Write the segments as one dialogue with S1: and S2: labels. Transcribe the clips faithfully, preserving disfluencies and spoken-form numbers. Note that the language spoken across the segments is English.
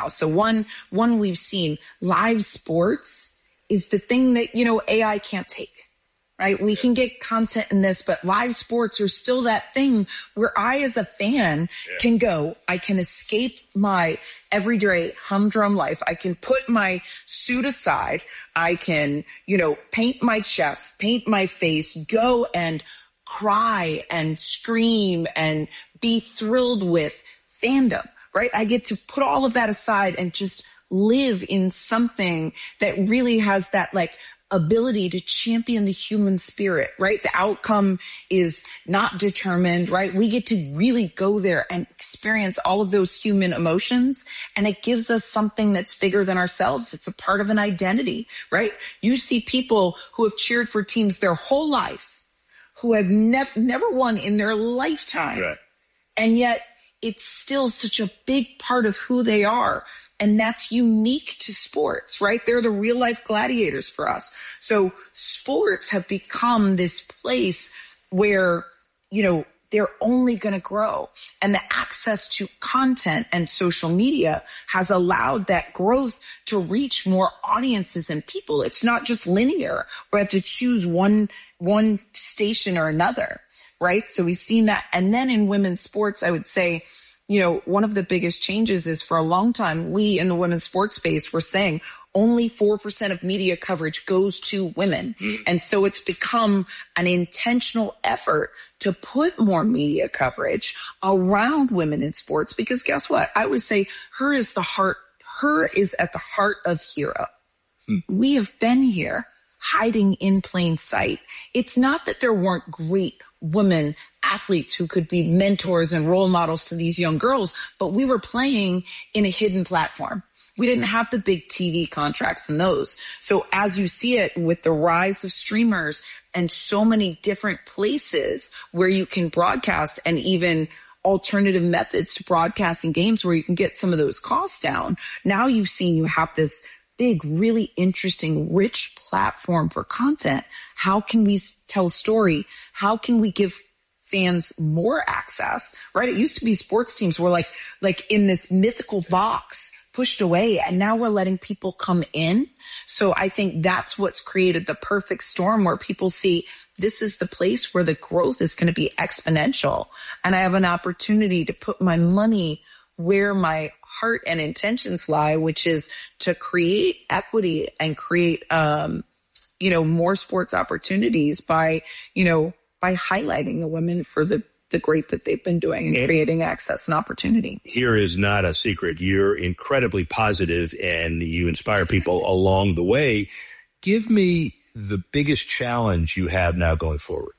S1: house. So one, one we've seen, live sports is the thing that, you know, A I can't take. Right? We can get content in this, but live sports are still that thing where I, as a fan, yeah. can go, I can escape my everyday humdrum life. I can put my suit aside. I can, you know, paint my chest, paint my face, go and cry and scream and be thrilled with fandom, right? I get to put all of that aside and just live in something that really has that, like, ability to champion the human spirit, right? The outcome is not determined, right? We get to really go there and experience all of those human emotions. And it gives us something that's bigger than ourselves. It's a part of an identity, right? You see people who have cheered for teams their whole lives, who have nev- never won in their lifetime. Right. And yet it's still such a big part of who they are. And that's unique to sports, right? They're the real life gladiators for us. So sports have become this place where, you know, they're only going to grow. And the access to content and social media has allowed that growth to reach more audiences and people. It's not just linear. We have to choose one, one station or another, right? So we've seen that. And then in women's sports, I would say, you know, one of the biggest changes is, for a long time, we in the women's sports space were saying only four percent of media coverage goes to women. Mm-hmm. And so it's become an intentional effort to put more media coverage around women in sports, because guess what? I would say her is the heart, her is at the heart of Hero. Mm-hmm. We have been here hiding in plain sight. It's not that there weren't great women athletes who could be mentors and role models to these young girls, but we were playing in a hidden platform. We didn't have the big T V contracts and those. So as you see it with the rise of streamers and so many different places where you can broadcast, and even alternative methods to broadcasting games where you can get some of those costs down, now you've seen you have this big, really interesting, rich platform for content. How can we tell a story? How can we give fans more access, right? It used to be sports teams were like, like in this mythical box pushed away, and now we're letting people come in. So I think that's what's created the perfect storm where people see this is the place where the growth is going to be exponential. And I have an opportunity to put my money where my heart and intentions lie, which is to create equity and create, um, you know, more sports opportunities by, you know, by highlighting the women for the, the great that they've been doing and, and creating access and opportunity.
S2: Here is not a secret. You're incredibly positive and you inspire people along the way. Give me the biggest challenge you have now going forward.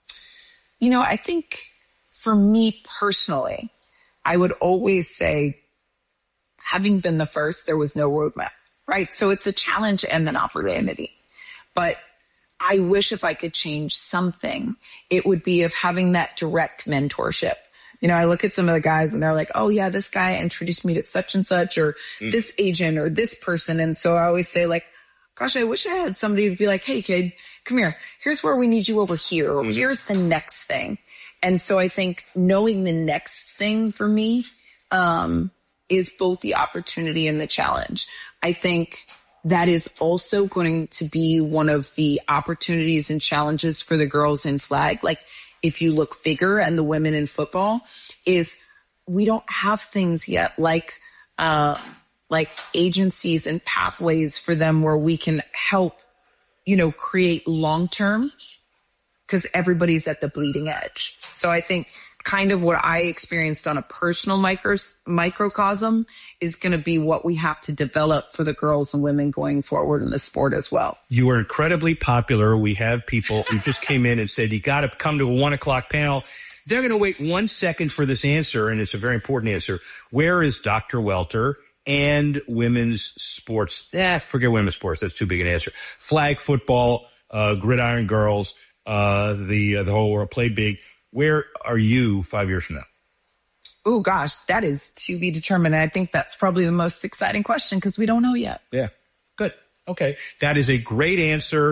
S1: You know, I think for me personally, I would always say, having been the first, there was no roadmap, right? So it's a challenge and an opportunity. But I wish if I could change something, it would be of having that direct mentorship. You know, I look at some of the guys and they're like, oh yeah, this guy introduced me to such and such, or mm. this agent or this person. And so I always say, like, gosh, I wish I had somebody to be like, hey kid, come here. Here's where we need you over here. Or mm. here's the next thing. And so I think knowing the next thing for me, um, is both the opportunity and the challenge. I think that is also going to be one of the opportunities and challenges for the girls in flag. Like, if you look bigger, and the women in football, is we don't have things yet like, uh, like agencies and pathways for them where we can help, you know, create long-term, because everybody's at the bleeding edge. So I think kind of what I experienced on a personal micro, microcosm is going to be what we have to develop for the girls and women going forward in the sport as well.
S2: You are incredibly popular. We have people who just came in and said, you got to come to a one o'clock panel. They're going to wait one second for this answer, and it's a very important answer. Where is Doctor Welter and women's sports? Eh, forget women's sports. That's too big an answer. Flag football, uh, gridiron girls, uh, the, uh, the whole world, play big. Where are you five years from now?
S1: Oh, gosh, that is to be determined. I think that's probably the most exciting question because we don't know yet.
S2: Yeah. Good. Okay. That is a great answer.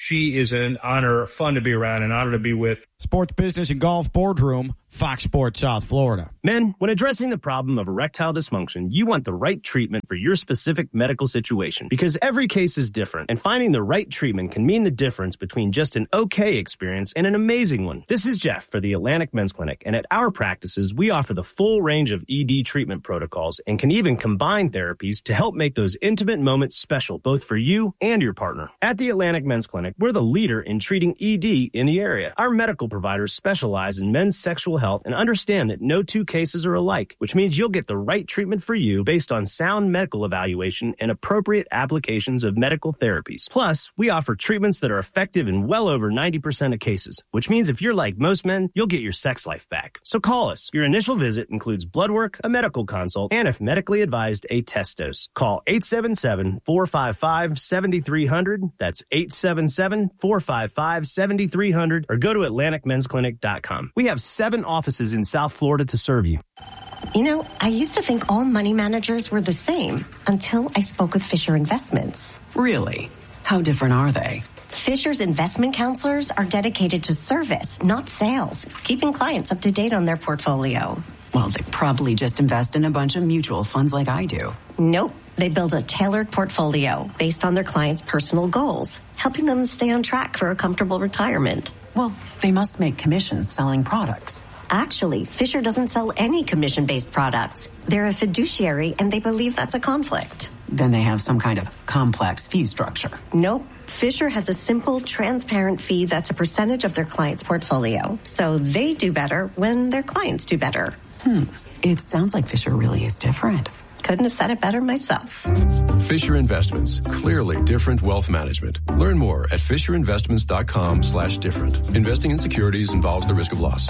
S2: She is an honor, fun to be around, an honor to be with.
S3: Sports Business and Golf Boardroom, Fox Sports South Florida.
S4: Men, when addressing the problem of erectile dysfunction, you want the right treatment for your specific medical situation because every case is different, and finding the right treatment can mean the difference between just an okay experience and an amazing one. This is Jeff for the Atlantic Men's Clinic, and at our practices, we offer the full range of E D treatment protocols and can even combine therapies to help make those intimate moments special, both for you and your partner. At the Atlantic Men's Clinic, we're the leader in treating E D in the area. Our medical providers specialize in men's sexual health and understand that no two cases are alike, which means you'll get the right treatment for you based on sound medical evaluation and appropriate applications of medical therapies. Plus, we offer treatments that are effective in well over ninety percent of cases, which means if you're like most men, you'll get your sex life back. So call us. Your initial visit includes blood work, a medical consult, and if medically advised, a test dose. Call eight seven seven, four five five, seven three zero zero. That's eight seven seven, four five five, seven three zero zero, or go to atlantic men's clinic dot com. We have seven offices in South Florida to serve you.
S5: You know, I used to think all money managers were the same until I spoke with Fisher Investments.
S6: Really? How different are they?
S5: Fisher's investment counselors are dedicated to service, not sales, keeping clients up to date on their portfolio.
S6: Well, they probably just invest in a bunch of mutual funds like I do.
S5: Nope. They build a tailored portfolio based on their clients' personal goals, helping them stay on track for a comfortable retirement.
S6: Well, they must make commissions selling products.
S5: Actually, Fisher doesn't sell any commission-based products. They're a fiduciary, and they believe that's a conflict.
S6: Then they have some kind of complex fee structure.
S5: Nope. Fisher has a simple, transparent fee that's a percentage of their client's portfolio. So they do better when their clients do better.
S6: Hmm. It sounds like Fisher really is different.
S5: Couldn't have said it better myself.
S7: Fisher Investments. Clearly different wealth management. Learn more at fisher investments dot com slash different. Investing in securities involves the risk of loss.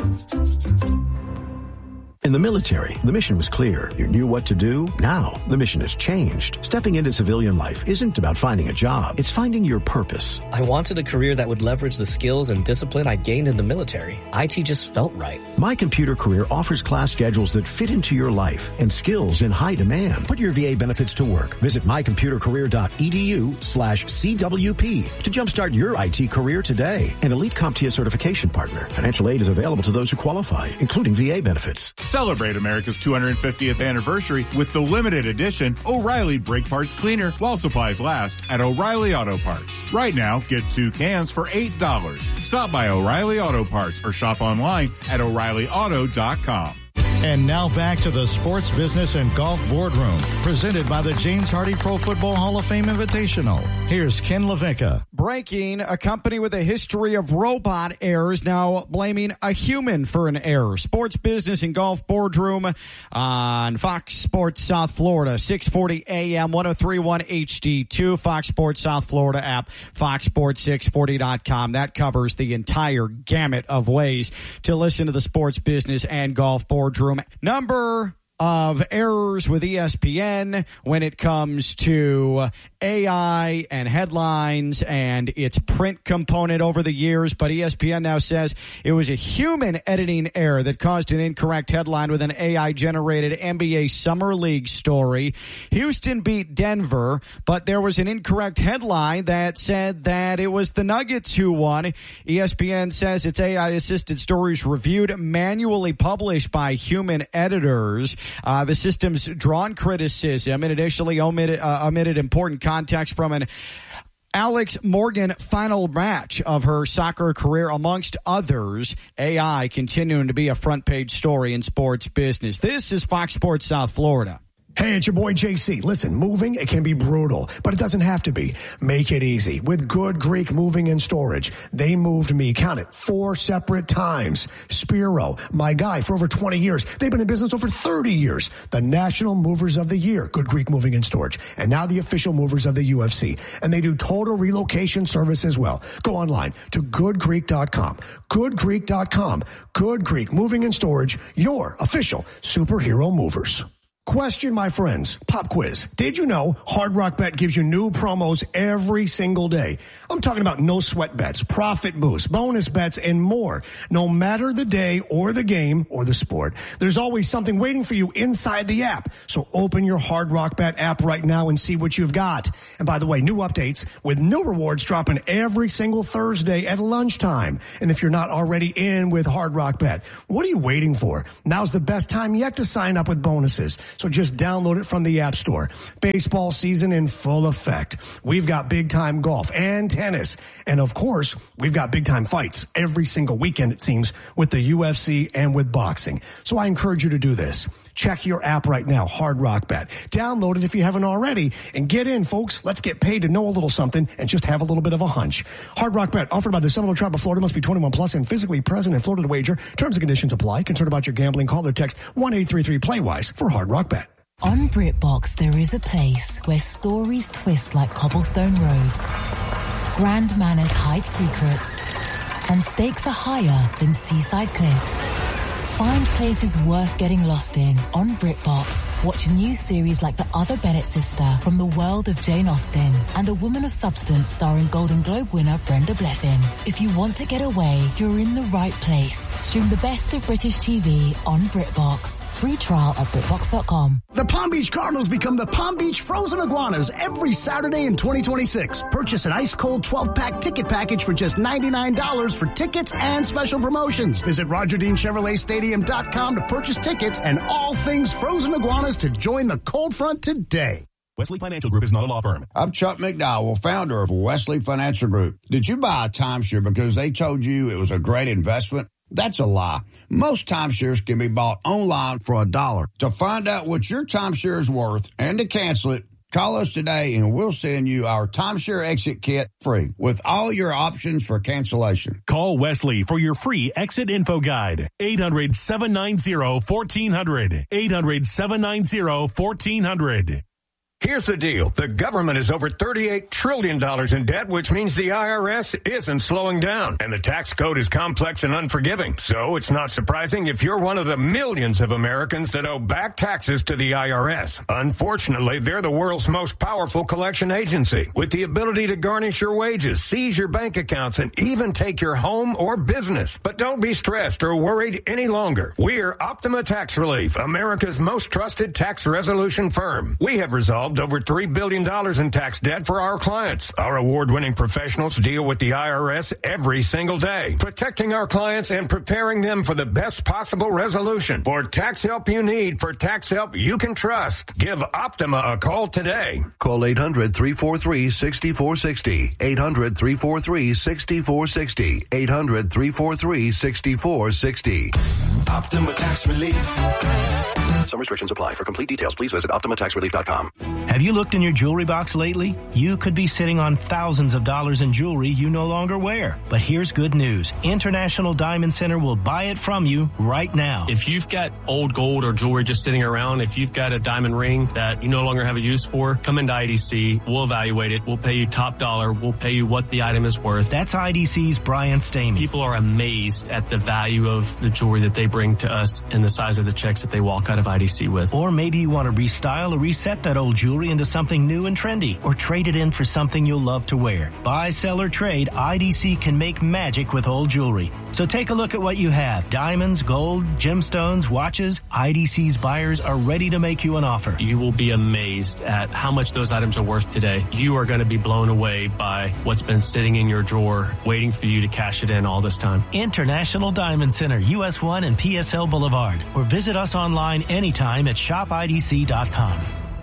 S8: In the military, the mission was clear. You knew what to do. Now, the mission has changed. Stepping into civilian life isn't about finding a job. It's finding your purpose.
S9: I wanted a career that would leverage the skills and discipline I gained in the military. I T just felt right.
S8: My Computer Career offers class schedules that fit into your life and skills in high demand. Put your V A benefits to work. Visit my computer career dot e d u slash C W P to jumpstart your I T career today. An elite CompTIA certification partner. Financial aid is available to those who qualify, including V A benefits.
S10: Celebrate America's two hundred fiftieth anniversary with the limited edition O'Reilly Brake Parts Cleaner while supplies last at O'Reilly Auto Parts. Right now, get two cans for eight dollars. Stop by O'Reilly Auto Parts or shop online at o'reilly auto dot com.
S3: And now back to the Sports Business and Golf Boardroom, presented by the James Hardy Pro Football Hall of Fame Invitational. Here's Ken LaVicka. Breaking, a company with a history of robot errors now blaming a human for an error. Sports Business and Golf Boardroom on Fox Sports South Florida, six forty A M, ten thirty-one H D two, Fox Sports South Florida app, fox sports six forty dot com. That covers the entire gamut of ways to listen to the Sports Business and Golf Boardroom. Number of errors with E S P N when it comes to A I and headlines and its print component over the years, but E S P N now says it was a human editing error that caused an incorrect headline with an A I-generated N B A Summer League story. Houston beat Denver, but there was an incorrect headline that said that it was the Nuggets who won. E S P N says its A I-assisted stories reviewed, manually published by human editors. Uh, the system's drawn criticism and initially omitted, uh, omitted important context from an Alex Morgan final match of her soccer career, amongst others. A I continuing to be a front page story in sports business. This is Fox Sports South Florida.
S11: Hey, it's your boy J C. Listen, moving, it can be brutal, but it doesn't have to be. Make it easy with Good Greek Moving and Storage. They moved me, count it, four separate times. Spiro, my guy for over twenty years. They've been in business over thirty years. The National Movers of the Year, Good Greek Moving and Storage. And now the official movers of the U F C. And they do total relocation service as well. Go online to good greek dot com. good greek dot com. Good Greek Moving and Storage, your official superhero movers. Question, my friends. Pop quiz. Did you know Hard Rock Bet gives you new promos every single day? I'm talking about no sweat bets, profit boosts, bonus bets, and more. No matter the day or the game or the sport, there's always something waiting for you inside the app. So open your Hard Rock Bet app right now and see what you've got. And by the way, new updates with new rewards dropping every single Thursday at lunchtime. And if you're not already in with Hard Rock Bet, what are you waiting for? Now's the best time yet to sign up with bonuses. So just download it from the App Store. Baseball season in full effect. We've got big-time golf and tennis. And, of course, we've got big-time fights every single weekend, it seems, with the U F C and with boxing. So I encourage you to do this. Check your app right now, Hard Rock Bet. Download it if you haven't already. And get in, folks. Let's get paid to know a little something and just have a little bit of a hunch. Hard Rock Bet, offered by the Seminole Tribe of Florida, must be twenty-one plus and physically present in Florida to wager. Terms and conditions apply. Concerned about your gambling? Call or text one eight three three play wise for Hard Rock Bet.
S12: On BritBox, there is a place where stories twist like cobblestone roads, grand manners hide secrets, and stakes are higher than seaside cliffs. Find places worth getting lost in on BritBox. Watch new series like The Other Bennett Sister from the world of Jane Austen and A Woman of Substance starring Golden Globe winner Brenda Blethyn. If you want to get away, you're in the right place. Stream the best of British T V on BritBox. Free trial at BritBox dot com.
S13: The Palm Beach Cardinals become the Palm Beach Frozen Iguanas every Saturday in twenty twenty-six. Purchase an ice-cold twelve-pack ticket package for just ninety-nine dollars for tickets and special promotions. Visit Roger Dean Chevrolet Stadium dot com to purchase tickets and all things Frozen Iguanas to join the cold front today.
S14: Wesley Financial Group is not a law firm.
S15: I'm Chuck McDowell, founder of Wesley Financial Group. Did you buy a timeshare because they told you it was a great investment? That's a lie. Most timeshares can be bought online for a dollar. To find out what your timeshare is worth and to cancel it, call us today and we'll send you our timeshare exit kit free with all your options for cancellation.
S14: Call Wesley for your free exit info guide. eight hundred, seven nine zero, one four zero zero. eight hundred, seven nine zero, one four zero zero.
S16: Here's the deal. The government is over thirty-eight trillion dollars in debt, which means the I R S isn't slowing down. And the tax code is complex and unforgiving. So it's not surprising if you're one of the millions of Americans that owe back taxes to the I R S. Unfortunately, they're the world's most powerful collection agency with the ability to garnish your wages, seize your bank accounts, and even take your home or business. But don't be stressed or worried any longer. We're Optima Tax Relief, America's most trusted tax resolution firm. We have resolved over three billion dollars in tax debt for our clients. Our award-winning professionals deal with the I R S every single day, protecting our clients and preparing them for the best possible resolution. For tax help you need, for tax help you can trust, give Optima a call today.
S7: Call eight hundred, three four three, six four six zero. eight hundred, three four three, six four six zero. eight hundred, three four three, six four six zero.
S17: Optima Tax Relief.
S7: Some restrictions apply. For complete details, please visit Optima Tax Relief dot com.
S4: Have you looked in your jewelry box lately? You could be sitting on thousands of dollars in jewelry you no longer wear. But here's good news. International Diamond Center will buy it from you right now.
S18: If you've got old gold or jewelry just sitting around, if you've got a diamond ring that you no longer have a use for, come into I D C. We'll evaluate it. We'll pay you top dollar. We'll pay you what the item is worth.
S4: That's I D C's Brian Stamey.
S18: People are amazed at the value of the jewelry that they bring to us and the size of the checks that they walk out of I D C with.
S4: Or maybe you want to restyle or reset that old jewelry into something new and trendy, or trade it in for something you'll love to wear. Buy, sell, or trade, I D C can make magic with old jewelry. So take a look at what you have. Diamonds, gold, gemstones, watches. I D C's buyers are ready to make you an offer.
S18: You will be amazed at how much those items are worth today. You are going to be blown away by what's been sitting in your drawer, waiting for you to cash it in all this time.
S4: International Diamond Center, U S one and P S L Boulevard. Or visit us online anytime at shop I D C dot com.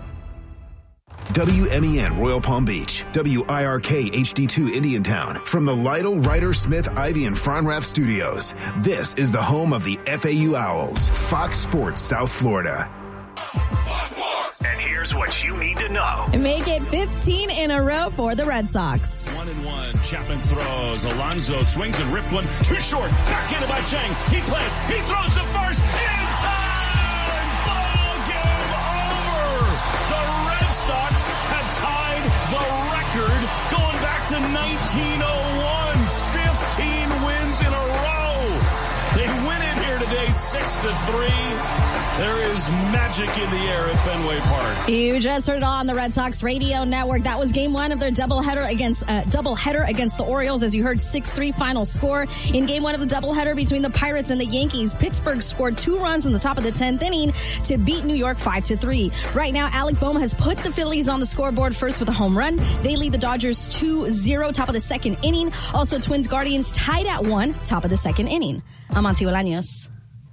S17: W M E N Royal Palm Beach, W I R K H D two Indiantown. From the Lytle, Ryder, Smith, Ivy, and Fronrath studios, this is the home of the F A U Owls, Fox Sports South Florida.
S14: And here's what you need to know.
S19: Make it fifteen in a row for the Red Sox.
S14: One and one. Chapman throws. Alonso swings and rips one. Too short. Back into by Chang. He plays. He throws to first. In time. Ball game over. The Red Sox have tied the record going back to nineteen oh one. fifteen wins in a row. They win it here today. six to three. There is magic in the air at Fenway Park.
S19: You just heard it on the Red Sox Radio Network. That was game one of their doubleheader against uh, doubleheader against the Orioles. As you heard, six three final score. In game one of the doubleheader between the Pirates and the Yankees, Pittsburgh scored two runs in the top of the tenth inning to beat New York five to three. Right now, Alec Bohm has put the Phillies on the scoreboard first with a home run. They lead the Dodgers two zero, top of the second inning. Also, Twins Guardians tied at one, top of the second inning. I'm Auntie Bolaños.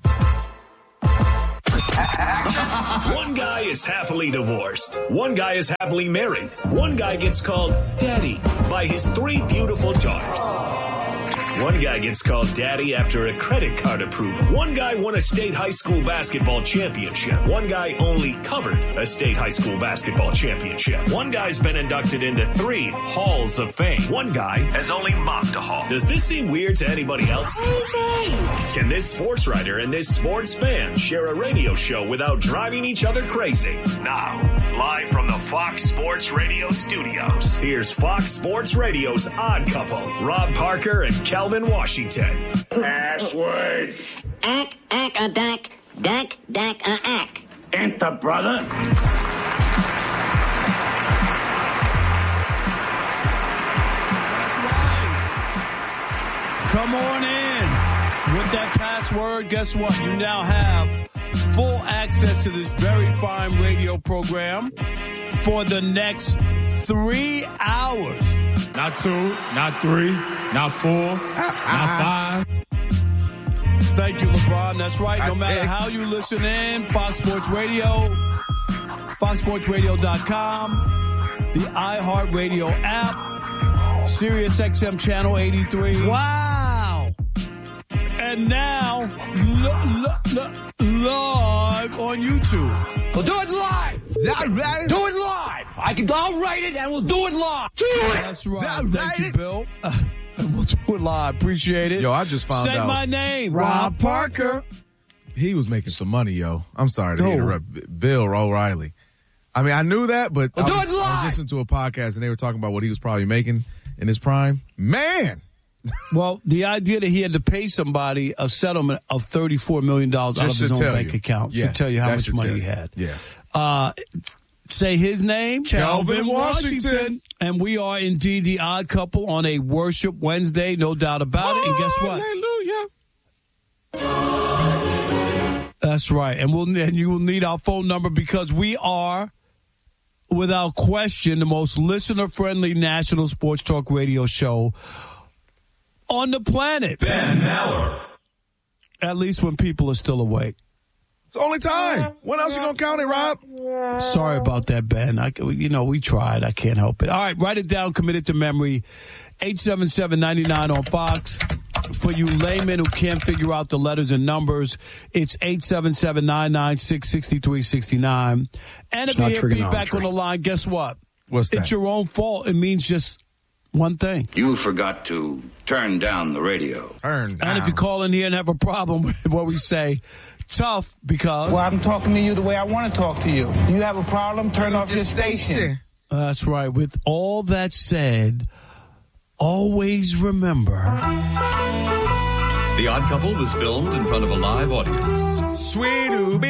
S20: One guy is happily divorced. One guy is happily married. One guy gets called daddy by his three beautiful daughters. One guy gets called daddy after a credit card approval. One guy won a state high school basketball championship. One guy only covered a state high school basketball championship. One guy's been inducted into three halls of fame. One guy has only mopped a hall. Does this seem weird to anybody else? Can this sports writer and this sports fan share a radio show without driving each other crazy? Now, live from the Fox Sports Radio studios, here's Fox Sports Radio's Odd Couple, Rob Parker and Kelvin Washington.
S21: Password. Ack, ack, a dack, dack, dack, a ack. Enter, brother.
S22: Come on in. With that password, guess what? You now have full access to this very fine radio program for the next three hours.
S23: Not two, not three, not four, not five.
S22: Thank you, LeBron. That's right. No
S23: That's
S22: matter
S23: it.
S22: how you listen in, Fox Sports Radio, fox sports radio dot com, the iHeartRadio app, Sirius X M Channel eighty-three. Wow. And now, lo- lo- lo- live on YouTube.
S24: We'll do it live. That right? Do it live. I can. I'll write it, and we'll do it live. Do it.
S22: That's right. Thank you, Bill. Uh, we'll do it live. Appreciate it.
S25: Yo, I just found
S22: Say
S25: out.
S22: Say my name, Rob Parker.
S25: He was making some money, yo. I'm sorry to
S22: Who?
S25: interrupt. Bill O'Reilly. I mean, I knew that, but
S24: We'll
S25: I,
S24: do
S25: was,
S24: it live.
S25: I was listening to a podcast, and they were talking about what he was probably making in his prime. Man!
S22: Well, the idea that he had to pay somebody a settlement of thirty-four million dollars out of
S25: Just
S22: his
S25: to
S22: own
S25: tell
S22: bank
S25: you.
S22: account
S25: Yeah,
S22: should tell you how
S25: that
S22: much
S25: should
S22: money
S25: tell
S22: he
S25: you.
S22: had.
S25: Yeah.
S22: Uh, say his name,
S25: Kelvin Washington.
S22: And we are indeed the odd couple on a Worship Wednesday, no doubt about it. And guess what?
S25: Hallelujah.
S22: That's right. And we'll and you will need our phone number because we are, without question, the most listener-friendly national sports talk radio show on the planet.
S20: Ben Maller.
S22: At least when people are still awake.
S25: It's the only time. When else you gonna count it, Rob?
S22: Sorry about that, Ben. I, you know, we tried. I can't help it. All right, write it down. Commit it to memory. eight seven seven, nine nine on Fox. For you laymen who can't figure out the letters and numbers, it's eight seven seven, nine nine six, six three six nine. And if
S25: It's
S22: you
S25: not
S22: hear feedback on the line, guess what?
S25: What's that?
S22: It's your own fault. It means just one thing.
S26: You forgot to turn down the radio.
S25: Turn down.
S22: And if you call in here and have a problem with what we say, tough because...
S27: Well, I'm talking to you the way I want to talk to you. You have a problem, turn off your station.
S22: That's right. With all that said, always remember...
S28: The Odd Couple was filmed in front of a live audience.
S25: Sweet Ubi.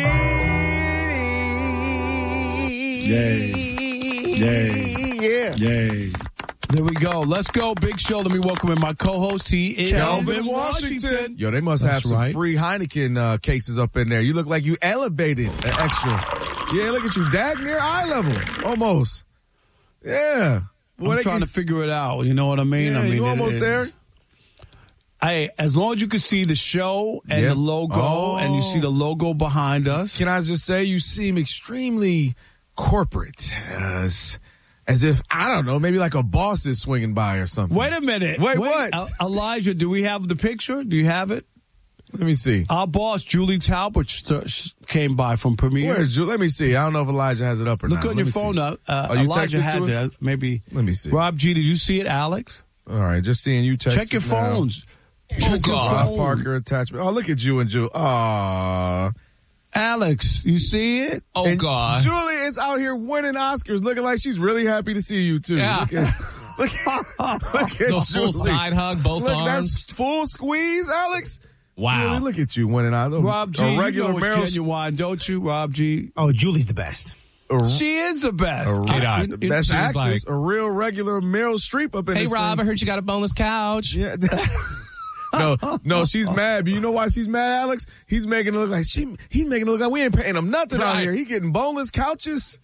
S23: Yay. Yay.
S25: Yeah.
S23: Yay.
S22: There we go. Let's go. Big show. Let me welcome in my co-host. He is
S25: Kelvin Washington. Yo, they must
S22: That's
S25: have some
S22: right.
S25: free Heineken uh, cases up in there. You look like you elevated an extra. Yeah, look at you. Dag near eye level. Almost. Yeah. Boy,
S22: I'm
S25: they
S22: trying
S25: can-
S22: to figure it out. You know what I mean?
S25: Yeah,
S22: I mean,
S25: you
S22: it-
S25: almost
S22: it-
S25: there?
S22: Hey, as long as you can see the show and
S25: Yep.
S22: the logo
S25: Oh.
S22: and you see the logo behind us.
S25: Can I just say you seem extremely corporate. As, as if, I don't know, maybe like a boss is swinging by or something.
S22: Wait a minute.
S25: Wait, what?
S22: El- Elijah, do we have the picture? Do you have it?
S25: Let me see.
S22: Our boss, Julie Talbot, st- sh- came by from Premiere.
S25: Where's Ju- Let me see. I don't know if Elijah has it up or
S22: Look
S25: not.
S22: on
S25: Let
S22: your
S25: me
S22: phone
S25: see.
S22: up. Uh,
S25: Oh, you
S22: Elijah
S25: texted
S22: has
S25: to us?
S22: it. Maybe.
S25: Let me see.
S22: Rob G, did you see it, Alex?
S25: All right, just seeing you text
S22: Check your
S25: it now.
S22: phones.
S25: Oh,
S22: Check your
S25: God.
S22: phone.
S25: Parker attachment. Oh, look at you and Ju. Aw.
S22: Alex, you see it?
S29: Oh,
S25: And
S29: God.
S25: Julie is out here winning Oscars, looking like she's really happy to see you, too.
S29: Yeah.
S25: Look at, look at, look at
S29: The full
S25: Julie.
S29: side hug, both
S25: Look,
S29: arms.
S25: that's full squeeze, Alex.
S1: Wow.
S25: Julie, look at you winning out of
S22: Rob G,
S25: a regular
S22: you know
S25: Meryl
S22: it's genuine, don't you, Rob G?
S2: Oh, Julie's the best.
S25: A,
S22: she is the best.
S25: A,
S22: I,
S25: the best actress,
S1: like,
S25: a real regular Meryl Streep up in
S1: hey,
S25: this
S1: Rob,
S25: thing.
S1: I heard you got a boneless couch.
S25: Yeah. no, no, she's mad. But you know why she's mad, Alex? He's making it look like she. He's making it look like we ain't paying him nothing
S1: Right.
S25: out here. He getting boneless couches.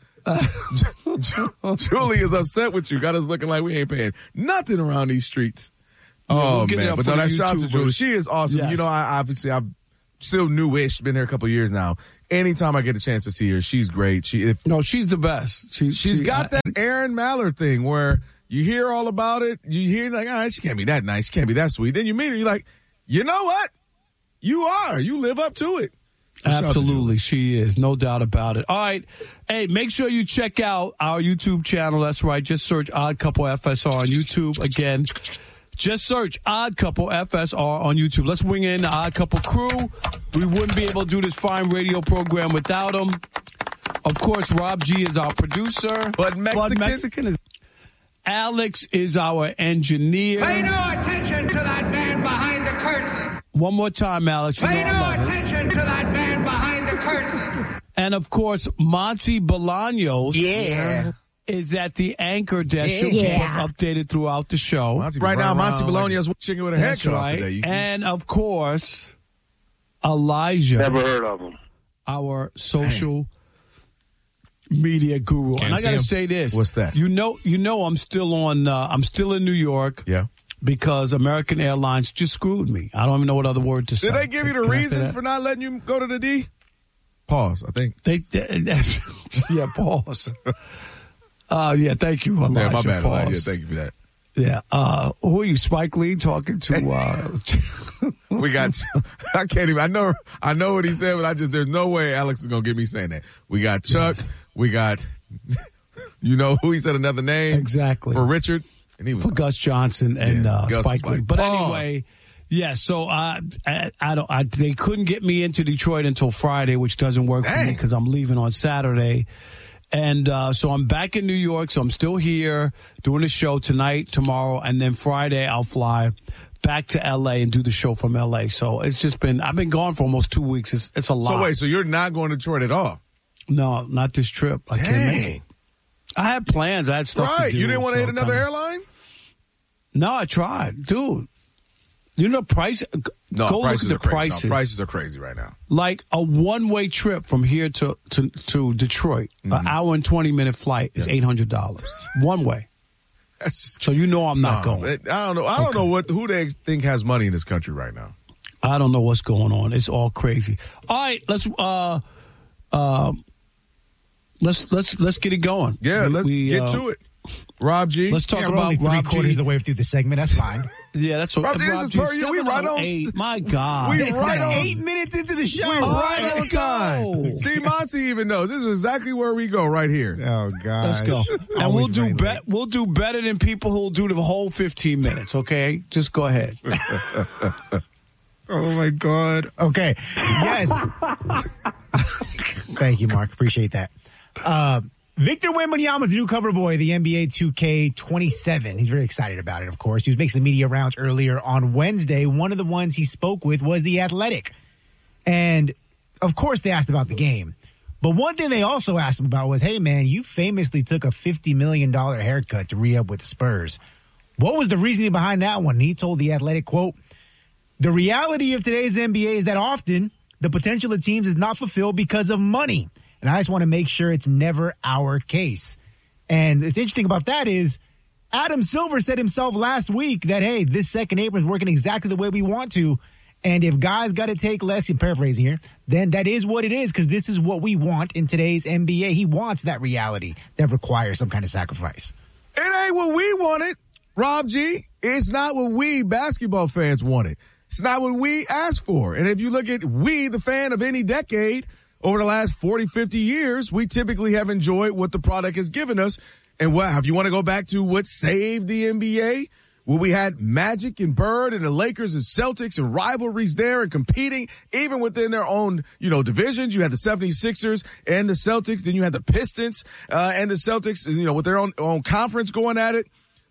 S25: Julie is upset with you. Got us looking like we ain't paying nothing around these streets.
S22: Yeah,
S25: oh
S22: we'll get it
S25: man,
S22: up
S25: but
S22: for
S25: no,
S22: the
S25: that shout out to
S22: YouTubers.
S25: Julie. She is awesome.
S22: Yes.
S25: You know, I obviously I've still newish, been here a couple of years now. Anytime I get a chance to see her, she's great. She if
S22: no, she's the best. She,
S25: she's
S22: she,
S25: got
S22: I,
S25: that Aaron Mallard thing where you hear all about it. You hear like, all right, she can't be that nice. She can't be that sweet. Then you meet her, you're like, you know what? You are. You live up to it. So
S22: Absolutely, she is. No doubt about it. All right. Hey, make sure you check out our YouTube channel. That's right. Just search Odd Couple F S R on YouTube. Again, just search Odd Couple F S R on YouTube. Let's wing in the Odd Couple crew. We wouldn't be able to do this fine radio program without them. Of course, Rob G is our producer.
S25: But Mexican,
S22: Bud Mexican is. Alex is our engineer.
S21: Pay no attention to that man behind the curtain.
S22: One more time, Alex. You
S21: Pay
S22: know
S21: no
S22: I love it.
S21: attention to that man behind the curtain.
S22: And of course, Monty Bolaños.
S2: Yeah.
S22: Is at the anchor desk. She'll
S2: Yeah.
S22: keep us updated throughout the show.
S25: Monty right now, Monty Bologna is chicken with a
S22: That's
S25: haircut off
S22: right.
S25: today. You can-
S22: And of course, Elijah.
S3: Never heard of him.
S22: Our social media guru.
S1: Can't
S22: and I
S1: see
S22: got to
S1: him.
S22: say this.
S25: What's that?
S22: You know, you know, I'm still on. Uh, I'm still in New York.
S25: Yeah.
S22: Because American Airlines just screwed me. I don't even know what other word to say.
S25: Did they give you the
S22: Can I say
S25: reason
S22: that?
S25: for not letting you go to the D? Pause, I think.
S22: They, they yeah, pause. Uh, yeah, thank you, Elijah.
S25: Yeah, my bad,
S22: Pause.
S25: Elijah. Thank you for that.
S22: Yeah. Uh, who are you, Spike Lee, talking to? Uh,
S25: We got, I can't even, I know, I know what he said, but I just, there's no way Alex is going to get me saying that. We got Chuck,
S22: Yes.
S25: we got, you know who he said another name?
S22: Exactly.
S25: For Richard. And he was
S22: for Gus Johnson and
S25: Yeah,
S22: uh,
S25: Gus
S22: Spike
S25: was like,
S22: Lee. But
S25: pause.
S22: anyway, yeah. So uh, I, I don't. I, they couldn't get me into Detroit until Friday, which doesn't work for me
S25: Dang.
S22: because I'm leaving on Saturday. And uh, so I'm back in New York. So I'm still here doing the show tonight, tomorrow, and then Friday I'll fly back to L A and do the show from L A. So it's just been. I've been gone for almost two weeks. It's, it's a lot.
S25: So wait, so you're not going to Detroit at all?
S22: No, not this trip. I can't make it. I had plans. I had stuff
S25: Right.
S22: to do.
S25: You didn't want to
S22: so
S25: hit another
S22: kinda-
S25: airline?
S22: No, I tried, dude. You know, price.
S25: No,
S22: go
S25: prices
S22: look at the
S25: are crazy.
S22: prices.
S25: No, prices are crazy right now.
S22: Like a one-way trip from here to to, to Detroit,
S25: Mm-hmm.
S22: an hour and twenty minute flight is eight hundred dollars one way.
S25: That's just,
S22: So you know I'm not
S25: no,
S22: going.
S25: it- I don't know. I don't know what who they think has money in this country right now.
S22: I don't know what's going on. It's all crazy. All right, let's uh, uh, let's let's let's get it going.
S25: Yeah,
S22: We-
S25: let's
S22: we,
S25: get
S22: uh,
S25: to it. Rob G.
S22: Let's talk
S2: Yeah, we're
S22: about
S2: only three
S22: Rob
S2: quarters
S22: G.
S2: of the way through the segment. That's fine.
S22: Yeah, that's what
S25: Rob G, this is per you. We right on-
S22: eight. My God,
S25: We
S2: It's
S25: right
S2: like
S25: on-
S2: eight minutes into the show.
S25: We
S22: All
S25: right
S22: right,
S25: on
S22: let's go.
S25: time. See, Monty even knows this is exactly where we go right here.
S2: Oh God.
S22: Let's go. And we'll do bet. We'll do better than people who'll do the whole fifteen minutes. Okay, just go ahead.
S2: Oh my God. Okay. Yes. Thank you, Mark. Appreciate that. Uh, Victor Wembanyama is the new cover boy of the N B A two K twenty-seven. He's very excited about it, of course. He was making some media rounds earlier on Wednesday. One of the ones he spoke with was The Athletic. And, of course, they asked about the game. But one thing they also asked him about was, hey, man, you famously took a fifty million dollars haircut to re-up with the Spurs. What was the reasoning behind that one? And he told The Athletic, quote, the reality of today's N B A is that often the potential of teams is not fulfilled because of money. And I just want to make sure it's never our case. And what's interesting about that is Adam Silver said himself last week that, hey, this second apron is working exactly the way we want to. And if guys got to take less, I'm paraphrasing here, then that is what it is because this is what we want in today's N B A. He wants that reality that requires some kind of sacrifice.
S25: It ain't what we wanted, Rob G. It's not what we basketball fans wanted. It's not what we asked for. And if you look at we, the fan of any decade, over the last forty, fifty years, we typically have enjoyed what the product has given us. And what, if you want to go back to what saved the N B A, well, we had Magic and Bird and the Lakers and Celtics and rivalries there and competing even within their own, you know, divisions. You had the seventy-sixers and the Celtics. Then you had the Pistons, uh, and the Celtics, you know, with their own, own conference going at it.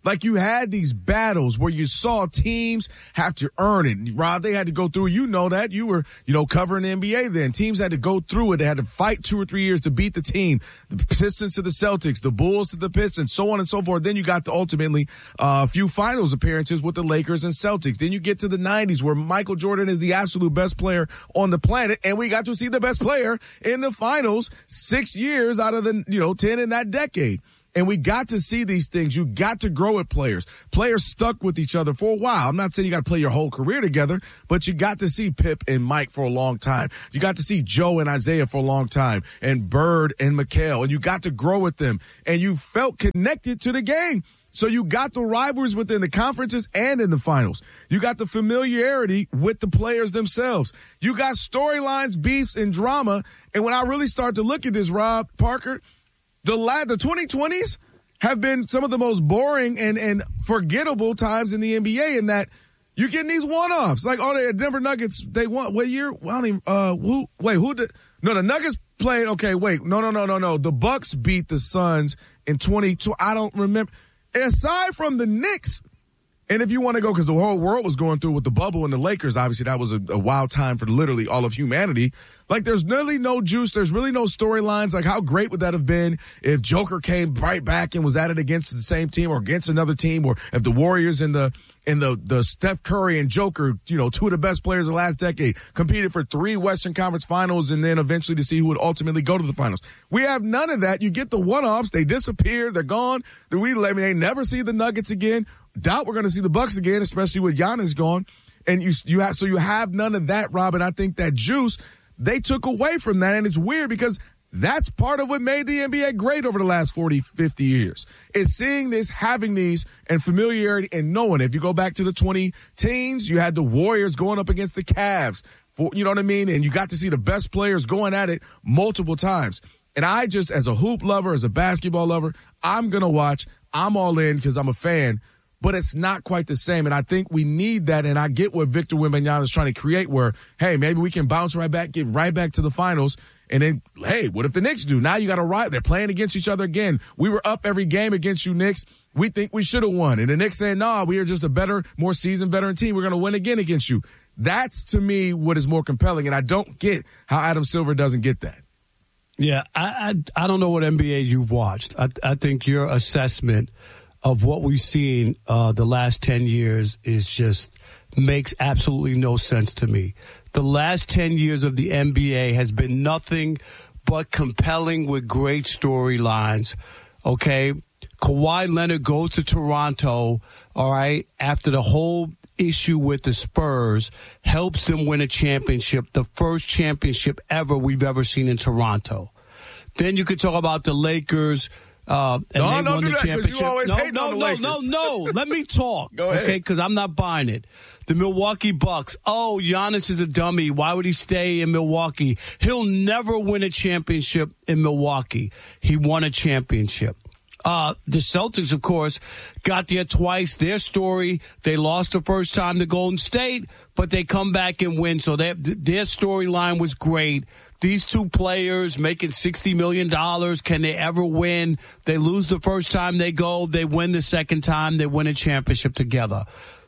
S25: Like you had these battles where you saw teams have to earn it. Rob, they had to go through, you know that. You were, you know, covering the N B A then. Teams had to go through it. They had to fight two or three years to beat the team. The Pistons to the Celtics, the Bulls to the Pistons, so on and so forth. Then you got to ultimately uh, a few finals appearances with the Lakers and Celtics. Then you get to the nineties where Michael Jordan is the absolute best player on the planet. And we got to see the best player in the finals six years out of the, you know, ten in that decade. And we got to see these things. You got to grow with players. Players stuck with each other for a while. I'm not saying you got to play your whole career together, but you got to see Pip and Mike for a long time. You got to see Joe and Isaiah for a long time, and Bird and McHale, and you got to grow with them. And you felt connected to the game. So you got the rivalries within the conferences and in the finals. You got the familiarity with the players themselves. You got storylines, beefs, and drama. And when I really start to look at this, Rob Parker, The la- the twenty twenties have been some of the most boring and, and forgettable times in the N B A in that you're getting these one-offs. Like, oh, the Denver Nuggets, they won, what year? Well, I don't even, uh, who, wait, who did, no, the Nuggets played, okay, wait, no, no, no, no, no. The Bucks beat the Suns in twenty twenty. I don't remember. Aside from the Knicks, and if you want to go, because the whole world was going through with the bubble and the Lakers, obviously that was a, a wild time for literally all of humanity. Like, there's really no juice. There's really no storylines. Like, how great would that have been if Joker came right back and was at it against the same team or against another team, or if the Warriors and the and the the Steph Curry and Joker, you know, two of the best players of the last decade, competed for three Western Conference finals and then eventually to see who would ultimately go to the finals. We have none of that. You get the one-offs. They disappear. They're gone. We, I mean, they never see the Nuggets again. Doubt we're going to see the Bucks again, especially with Giannis gone. And you, you have, so you have none of that, Rob. And I think that juice, they took away from that. And it's weird because that's part of what made the N B A great over the last forty, fifty years, is seeing this, having these, and familiarity and knowing. If you go back to the twenty teens, you had the Warriors going up against the Cavs, for, you know what I mean? And you got to see the best players going at it multiple times. And I just, as a hoop lover, as a basketball lover, I'm going to watch. I'm all in because I'm a fan. But it's not quite the same. And I think we need that. And I get what Victor Wembanyama is trying to create where, hey, maybe we can bounce right back, get right back to the finals. And then, hey, what if the Knicks do? Now you got to ride. They're playing against each other again. We were up every game against you, Knicks. We think we should have won. And the Knicks saying, nah, we are just a better, more seasoned veteran team. We're going to win again against you. That's, to me, what is more compelling. And I don't get how Adam Silver doesn't get that.
S22: Yeah, I I, I don't know what N B A you've watched. I, I think your assessment of what we've seen uh, the last ten years is just makes absolutely no sense to me. The last ten years of the N B A has been nothing but compelling with great storylines, okay? Kawhi Leonard goes to Toronto, all right, after the whole issue with the Spurs, helps them win a championship, the first championship ever we've ever seen in Toronto. Then you could talk about the Lakers. Uh, and
S25: no,
S22: they
S25: don't
S22: won
S25: do
S22: the
S25: that,
S22: championship.
S25: you always
S22: no,
S25: hate
S22: no,
S25: on the
S22: no,
S25: Lakers.
S22: no, no. Let me talk,
S25: Go ahead.
S22: okay? Because I'm not buying it. The Milwaukee Bucks. Oh, Giannis is a dummy. Why would he stay in Milwaukee? He'll never win a championship in Milwaukee. He won a championship. Uh, the Celtics, of course, got there twice. Their story, they lost the first time to Golden State, but they come back and win. So their, their storyline was great. These two players making sixty million dollars, can they ever win? They lose the first time they go. They win the second time. They win a championship together.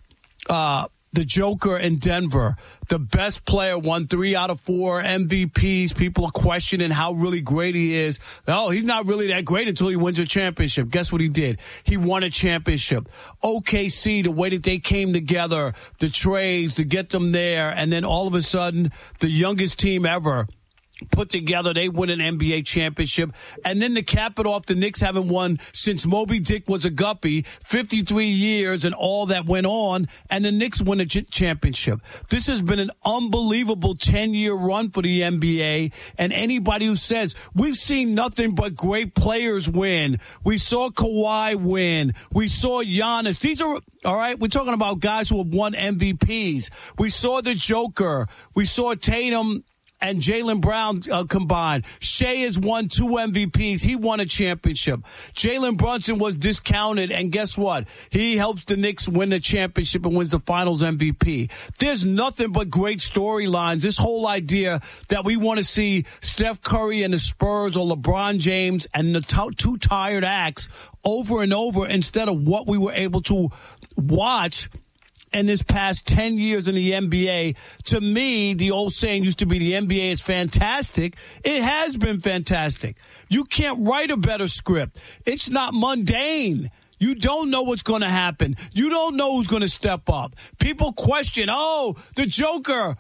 S22: Uh, the Joker in Denver, the best player, won three out of four M V Ps. People are questioning how really great he is. Oh, he's not really that great until he wins a championship. Guess what he did? He won a championship. O K C, the way that they came together, the trades to get them there, and then all of a sudden, the youngest team ever put together, they win an N B A championship. And then to cap it off, the Knicks haven't won since Moby Dick was a guppy, fifty-three years and all that went on, and the Knicks win a ch- championship. This has been an unbelievable ten-year run for the N B A, and anybody who says, we've seen nothing but great players win. We saw Kawhi win. We saw Giannis. These are, all right, we're talking about guys who have won M V Ps. We saw the Joker. We saw Tatum and Jaylen Brown uh, combined. Shea has won two M V Ps. He won a championship. Jalen Brunson was discounted, and guess what? He helps the Knicks win the championship and wins the Finals M V P. There's nothing but great storylines. This whole idea that we want to see Steph Curry and the Spurs or LeBron James and the t- two tired acts over and over instead of what we were able to watch in this past ten years in the N B A. To me, the old saying used to be the N B A is fantastic. It has been fantastic. You can't write a better script. It's not mundane. You don't know what's going to happen. You don't know who's going to step up. People question, oh, the Joker.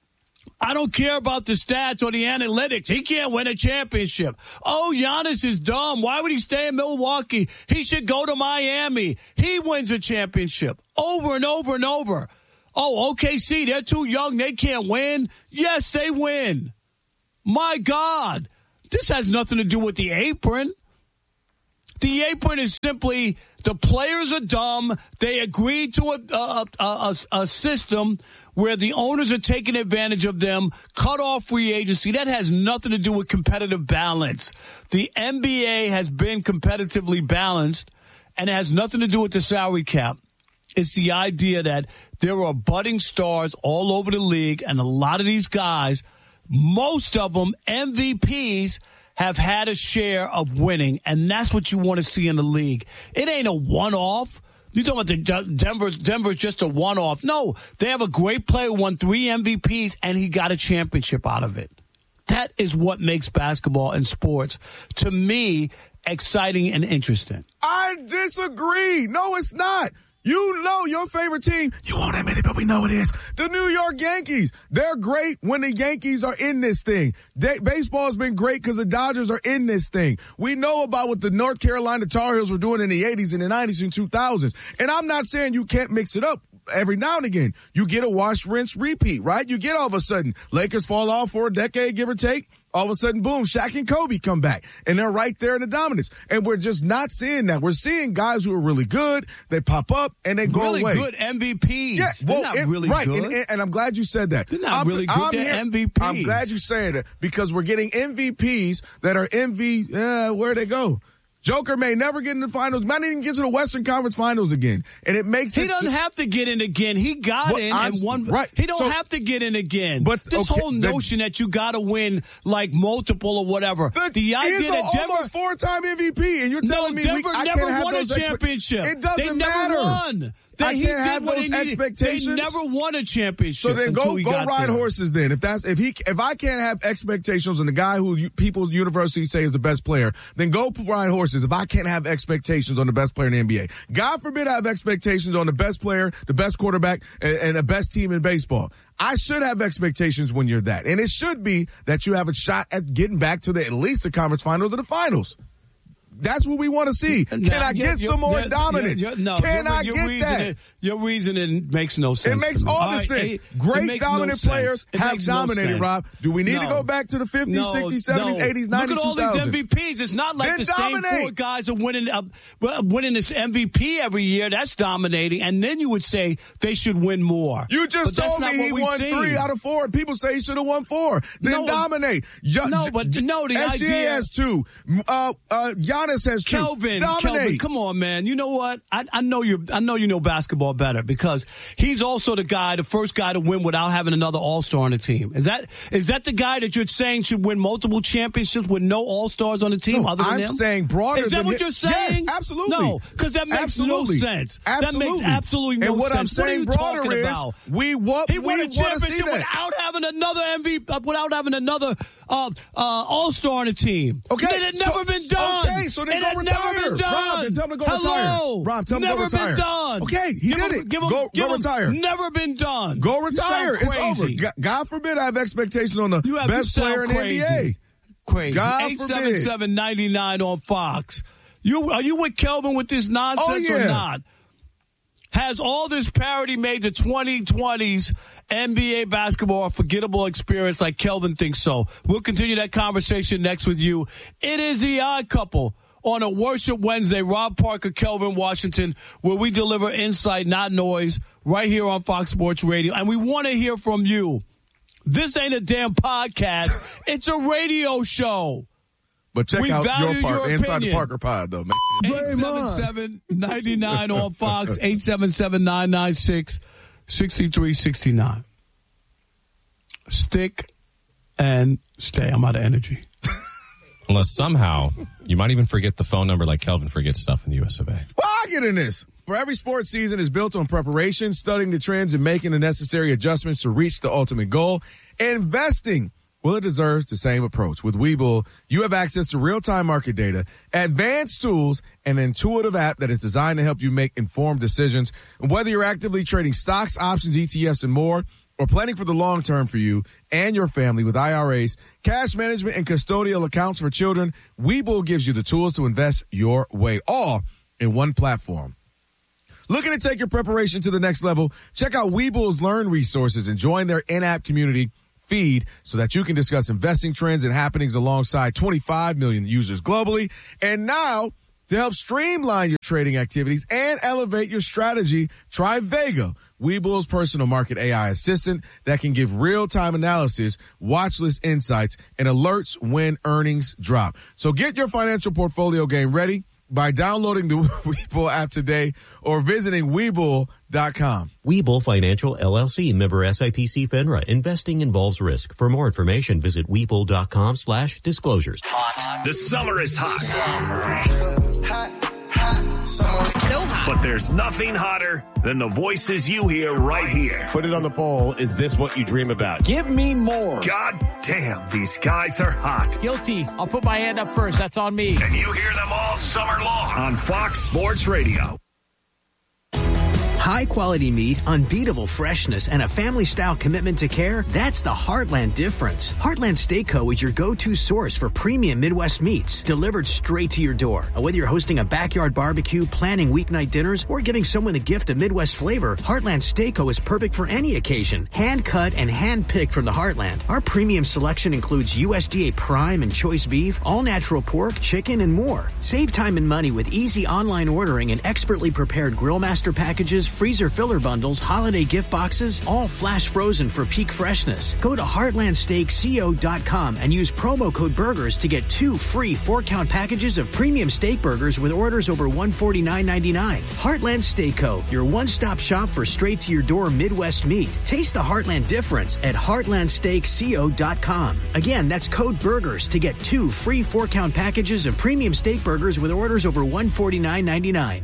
S22: I don't care about the stats or the analytics. He can't win a championship. Oh, Giannis is dumb. Why would he stay in Milwaukee? He should go to Miami. He wins a championship over and over and over. Oh, O K C, they're too young. They can't win. Yes, they win. My God. This has nothing to do with the apron. The apron is simply the players are dumb. They agreed to a, a, a, a system where the owners are taking advantage of them, cut off free agency. That has nothing to do with competitive balance. The N B A has been competitively balanced, and it has nothing to do with the salary cap. It's the idea that there are budding stars all over the league, and a lot of these guys, most of them M V Ps, have had a share of winning, and that's what you want to see in the league. It ain't a one-off. You talking about the Denver? Denver's just a one-off. No, they have a great player, won three M V Ps, and he got a championship out of it. That is what makes basketball and sports, to me, exciting and interesting.
S25: I disagree. No, it's not. You know your favorite team. You won't admit it, but we know it is. The New York Yankees. They're great when the Yankees are in this thing. They, baseball's been great because the Dodgers are in this thing. We know about what the North Carolina Tar Heels were doing in the eighties and the nineties and two thousands. And I'm not saying you can't mix it up. Every now and again, you get a wash, rinse, repeat, right? You get all of a sudden, Lakers fall off for a decade, give or take. All of a sudden, boom, Shaq and Kobe come back, and they're right there in the dominance. And we're just not seeing that. We're seeing guys who are really good. They pop up, and they go
S22: really
S25: away.
S22: Really good M V Ps.
S25: Yeah, well,
S22: they're not
S25: it,
S22: really
S25: right.
S22: good.
S25: And, and, and I'm glad you said that.
S22: They're not
S25: I'm,
S22: really good.
S25: I'm
S22: They're
S25: here,
S22: M V Ps.
S25: I'm glad you said it because we're getting M V Ps that are M V, uh, where'd they go? Joker may never get in the finals, might not even get to the Western Conference Finals again. And it makes
S22: He
S25: it
S22: doesn't
S25: to,
S22: have to get in again. He got
S25: well,
S22: in
S25: I'm,
S22: and won.
S25: Right.
S22: He don't
S25: so,
S22: have to get in again.
S25: But
S22: this
S25: okay,
S22: whole notion
S25: the,
S22: that you got to win like multiple or whatever.
S25: The,
S22: the idea
S25: he's
S22: that
S25: a
S22: Denver,
S25: almost four-time M V P, and you're telling
S22: no,
S25: me
S22: Denver
S25: we, I
S22: never
S25: can't have
S22: won a
S25: those
S22: championship.
S25: Expe- it doesn't
S22: they
S25: matter.
S22: Never won. They,
S25: I
S22: he
S25: can't
S22: did
S25: have
S22: what
S25: those
S22: he needed.
S25: expectations.
S22: They never won a championship.
S25: So then go
S22: go
S25: ride
S22: there.
S25: horses. Then if that's if he if I can't have expectations on the guy who you, people university say is the best player, then go ride horses. If I can't have expectations on the best player in the N B A, God forbid I have expectations on the best player, the best quarterback, and, and the best team in baseball. I should have expectations when you're that, and it should be that you have a shot at getting back to the at least the conference finals or the finals. That's what we want to see. Can now, I get some more dominance?
S22: You're, you're, no,
S25: Can
S22: your,
S25: I
S22: your
S25: get that?
S22: Your reasoning makes no sense.
S25: It makes all the
S22: right,
S25: sense.
S22: it,
S25: Great
S22: it
S25: dominant
S22: no
S25: players
S22: it
S25: have dominated,
S22: no
S25: Rob. Do we need
S22: no.
S25: to go back to the fifties,
S22: no,
S25: sixties, seventies,
S22: no.
S25: eighties, nineties,
S22: Look at all
S25: two thousands?
S22: these M V Ps. It's not like
S25: then
S22: the
S25: dominate.
S22: same four guys are winning, uh, winning this M V P every year. That's dominating. And then you would say they should win more.
S25: You just
S22: but
S25: told me he won
S22: seen.
S25: three out of four. People say he should have won four. Then
S22: no,
S25: dominate.
S22: No, but no, the
S25: S G A
S22: idea
S25: has two. Uh, uh, Giannis has two.
S22: Kelvin,
S25: dominate.
S22: Kelvin, come on, man. You know what? I, I know you. I know you know basketball better because he's also the guy, the first guy to win without having another All-Star on the team. Is that is that the guy that you're saying should win multiple championships with no All-Stars on the team?
S25: No,
S22: other than
S25: I'm
S22: him?
S25: saying broader.
S22: Is that
S25: than
S22: what
S25: him.
S22: you're saying?
S25: Yes, absolutely.
S22: No, because that makes
S25: absolutely.
S22: no sense.
S25: Absolutely.
S22: That makes absolutely no sense.
S25: And what
S22: sense.
S25: I'm saying
S22: what are you
S25: broader
S22: talking
S25: is
S22: about?
S25: we want
S22: he
S25: we
S22: won a
S25: want to see
S22: championship
S25: that
S22: without having another M V P, uh, without having another uh, uh, All-Star on the team.
S25: Okay,
S22: it had never
S25: so,
S22: been done.
S25: Okay, so then
S22: it
S25: go
S22: had
S25: retire.
S22: Never been done.
S25: Rob, then tell him to go
S22: Hello.
S25: retire. Rob, tell him
S22: never
S25: to go retire.
S22: Been done.
S25: Okay, he
S22: give
S25: did
S22: him,
S25: it.
S22: Give him,
S25: go
S22: give
S25: go
S22: him,
S25: retire.
S22: Never been done.
S25: Go retire. It's over. God forbid I have expectations on the
S22: have,
S25: best player in the N B A.
S22: Crazy.
S25: God
S22: eight seven seven, nine nine on Fox. You Are you with Kelvin with this nonsense
S25: oh, yeah.
S22: or not? Has all this parody made the twenty twenties N B A basketball a forgettable experience like Kelvin thinks so? We'll continue that conversation next with you. It is the Odd Couple on a Worship Wednesday. Rob Parker, Kelvin Washington, where we deliver insight, not noise, right here on Fox Sports Radio. And we want to hear from you. This ain't a damn podcast. It's a radio show.
S25: But check
S22: we
S25: out your
S22: value
S25: part
S22: your
S25: inside
S22: opinion.
S25: the Parker Pod, though.
S22: eight seven seven, nine nine on Fox, eight seven seven, nine nine six, six three six nine. Stick and stay. I'm out of energy.
S1: Unless somehow you might even forget the phone number like Kelvin forgets stuff in the U S of A.
S25: Well, I get in this. For every sports season is built on preparation, studying the trends, and making the necessary adjustments to reach the ultimate goal. Investing, well, it deserves the same approach. With Webull, you have access to real-time market data, advanced tools, and an intuitive app that is designed to help you make informed decisions. And whether you're actively trading stocks, options, E T Fs, and more, or planning for the long term for you and your family with I R As, cash management, and custodial accounts for children, Webull gives you the tools to invest your way, all in one platform. Looking to take your preparation to the next level? Check out Webull's Learn resources and join their in-app community feed so that you can discuss investing trends and happenings alongside twenty-five million users globally. And now, to help streamline your trading activities and elevate your strategy, try Vega, Webull's personal market A I assistant that can give real-time analysis, watch list insights, and alerts when earnings drop. So get your financial portfolio game ready by downloading the Webull app today or visiting Webull dot com.
S3: Webull Financial, L L C, member S I P C FINRA. Investing involves risk. For more information, visit Webull dot com slash disclosures.
S20: Hot. The summer is hot.
S21: Hot, hot, so hot.
S20: But there's nothing hotter than the voices you hear right here.
S5: Put it on the poll. Is this what you dream about? Give me more.
S20: God damn, these guys are hot.
S6: Guilty. I'll put my hand up first. That's on me.
S20: And you hear them all summer long on Fox Sports Radio.
S8: High quality meat, unbeatable freshness, and a family style commitment to care. That's the Heartland difference. Heartland Steak Co. is your go-to source for premium Midwest meats delivered straight to your door. Whether you're hosting a backyard barbecue, planning weeknight dinners, or giving someone a gift of Midwest flavor, Heartland Steak Co. is perfect for any occasion. Hand cut and hand picked from the Heartland. Our premium selection includes U S D A prime and choice beef, all natural pork, chicken, and more. Save time and money with easy online ordering and expertly prepared Grillmaster packages, freezer filler bundles, holiday gift boxes, all flash frozen for peak freshness. Go to heartland steak co dot com and use promo code BURGERS to get two free four-count packages of premium steak burgers with orders over one hundred forty-nine ninety-nine. Heartland Steak Co., your one-stop shop for straight-to-your-door Midwest meat. Taste the Heartland difference at heartland steak co dot com. Again, that's code BURGERS to get two free four-count packages of premium steak burgers with orders over one hundred forty-nine ninety-nine.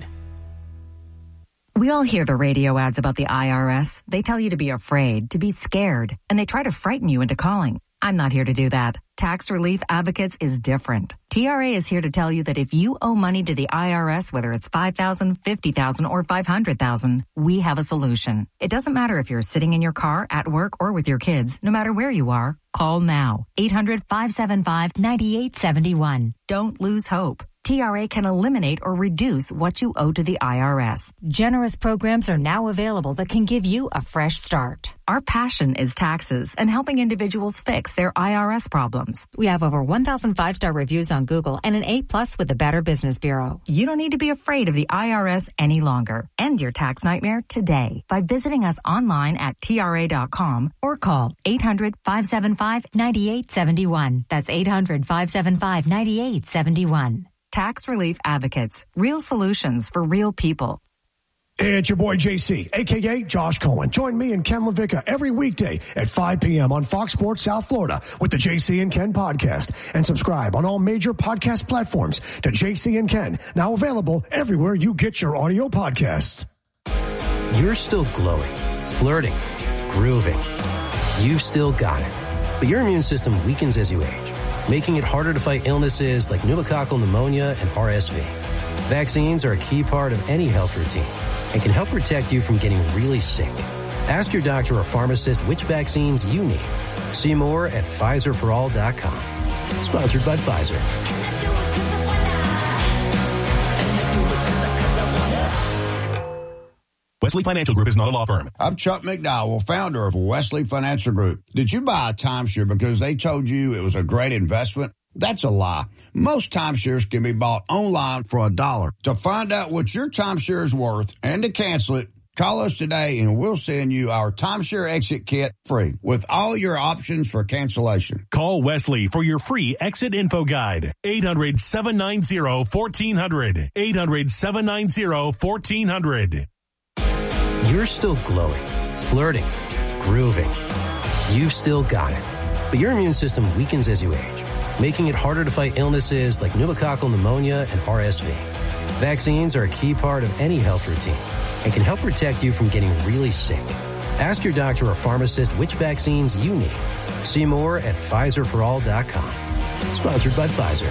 S9: We all hear the radio ads about the I R S. They tell you to be afraid, to be scared, and they try to frighten you into calling. I'm not here to do that. Tax Relief Advocates is different. T R A is here to tell you that if you owe money to the I R S, whether it's five thousand dollars, fifty thousand dollars, or five hundred thousand dollars, we have a solution. It doesn't matter if you're sitting in your car, at work, or with your kids. No matter where you are, call now. eight hundred, five seven five, nine eight seven one. Don't lose hope. T R A can eliminate or reduce what you owe to the I R S. Generous programs are now available that can give you a fresh start. Our passion is taxes and helping individuals fix their I R S problems. We have over one thousand five-star reviews on Google and an A plus with the Better Business Bureau. You don't need to be afraid of the I R S any longer. End your tax nightmare today by visiting us online at T R A dot com or call eight hundred, five seven five, nine eight seven one. That's eight hundred, five seven five, nine eight seven one. Tax Relief Advocates. Real solutions for real people.
S10: Hey, it's your boy J C, a k a. Josh Cohen. Join me and Ken LaVicka every weekday at five p.m. on Fox Sports South Florida with the J C and Ken podcast. And subscribe on all major podcast platforms to J C and Ken, now available everywhere you get your audio podcasts.
S11: You're still glowing, flirting, grooving. You've still got it. But your immune system weakens as you age, making it harder to fight illnesses like pneumococcal pneumonia and R S V. Vaccines are a key part of any health routine and can help protect you from getting really sick. Ask your doctor or pharmacist which vaccines you need. See more at Pfizer for all dot com. Sponsored by Pfizer.
S29: Wesley Financial Group is not a law firm.
S15: I'm Chuck McDowell, founder of Wesley Financial Group. Did you buy a timeshare because they told you it was a great investment? That's a lie. Most timeshares can be bought online for a dollar. To find out what your timeshare is worth and to cancel it, Call us today and we'll send you our timeshare exit kit free with all your options for cancellation.
S29: Call Wesley for your free exit info guide. eight hundred, seven nine zero, one four zero zero. eight hundred, seven nine zero, one four zero zero.
S11: You're still glowing, flirting, grooving. You've still got it. But your immune system weakens as you age, making it harder to fight illnesses like pneumococcal pneumonia and R S V. Vaccines are a key part of any health routine and can help protect you from getting really sick. Ask your doctor or pharmacist which vaccines you need. See more at Pfizer for all dot com. Sponsored by Pfizer.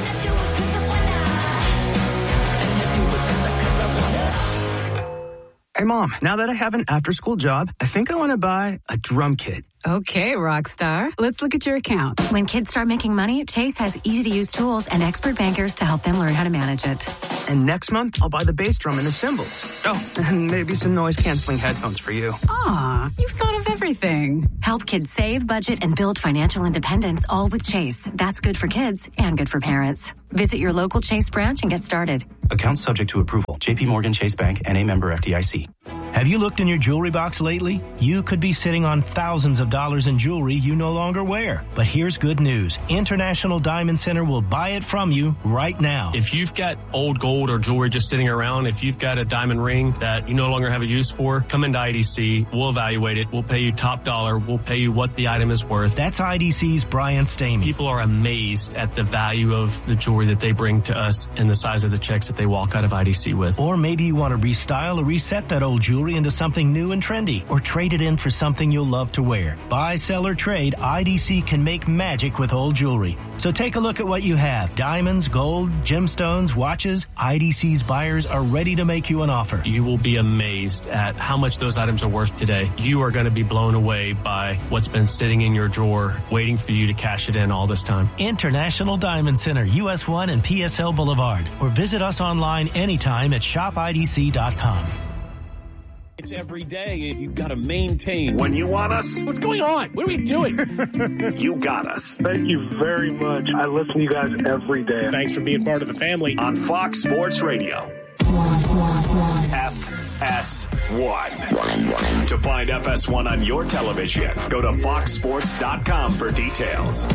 S4: Hey, Mom, now that I have an after-school job, I think I want to buy a drum kit.
S7: Okay, Rockstar. Let's look at your account.
S9: When kids start making money, Chase has easy-to-use tools and expert bankers to help them learn how to manage it.
S4: And next month, I'll buy the bass drum and the cymbals. Oh, and maybe some noise-canceling headphones for you.
S7: Aw, you've thought of everything.
S9: Help kids save, budget, and build financial independence, all with Chase. That's good for kids and good for parents. Visit your local Chase branch and get started.
S12: Account subject to approval. J P Morgan Chase Bank and a member F D I C.
S13: Have you looked in your jewelry box lately? You could be sitting on thousands of dollars in jewelry you no longer wear. But here's good news. International Diamond Center will buy it from you right now.
S14: If you've got old gold or jewelry just sitting around, if you've got a diamond ring that you no longer have a use for, come into I D C. We'll evaluate it. We'll pay you top dollar. We'll pay you what the item is worth.
S13: That's I D C's Brian Stamey.
S14: People are amazed at the value of the jewelry that they bring to us and the size of the checks that they walk out of I D C with.
S13: Or maybe you want to restyle or reset that old jewelry into something new and trendy, or trade it in for something you'll love to wear. Buy, sell, or trade, I D C can make magic with old jewelry. So take a look at what you have. Diamonds, gold, gemstones, watches. I D C's buyers are ready to make you an offer.
S14: You will be amazed at how much those items are worth today. You are going to be blown away by what's been sitting in your drawer, waiting for you to cash it in all this time.
S13: International Diamond Center, U S one and P S L Boulevard. Or visit us online anytime at shop I D C dot com.
S28: It's every day, and you've got to maintain. When you want us, what's going on? What are we doing? You got us.
S16: Thank you very much. I listen to you guys every day.
S28: Thanks for being part of the family. On Fox Sports Radio. F S one. To find F S one on your television, go to fox sports dot com for details.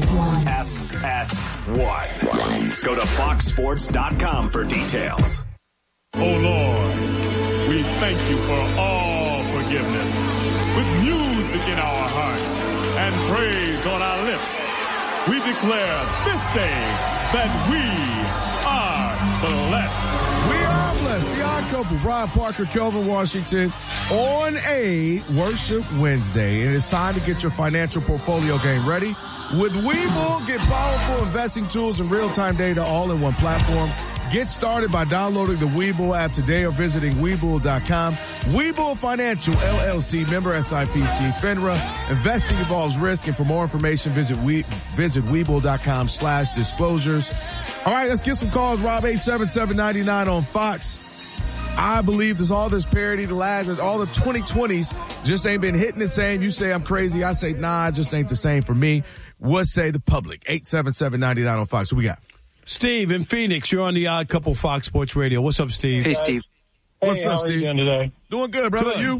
S28: F S one. Go to fox sports dot com for details.
S23: Oh, Lord, we thank you for all forgiveness. With music in our heart and praise on our lips, we declare this day that we are blessed.
S25: We are blessed. The Odd Couple, Brian Parker, Kelvin Washington, on a Worship Wednesday. And it's time to get your financial portfolio game ready. With Webull, get powerful investing tools and real-time data all in one platform. Get started by downloading the Webull app today or visiting Webull dot com. Webull Financial, L L C, member S I P C, FINRA. Investing involves risk, and for more information, visit we, visit Webull dot com slash disclosures. All right, let's get some calls. Rob, eight seven seven, nine nine on Fox. I believe there's all this parity, the last, all the twenty twenties just ain't been hitting the same. You say I'm crazy. I say, nah, it just ain't the same for me. What say the public? eight seven seven, nine nine on Fox. Who we got?
S22: Steve in Phoenix, you're on the Odd Couple Fox Sports Radio. What's up, Steve?
S4: Hey, Steve.
S25: What's
S17: hey,
S25: up,
S17: how
S25: Steve?
S17: Are you doing today?
S25: Doing good, brother.
S17: Good.
S25: You?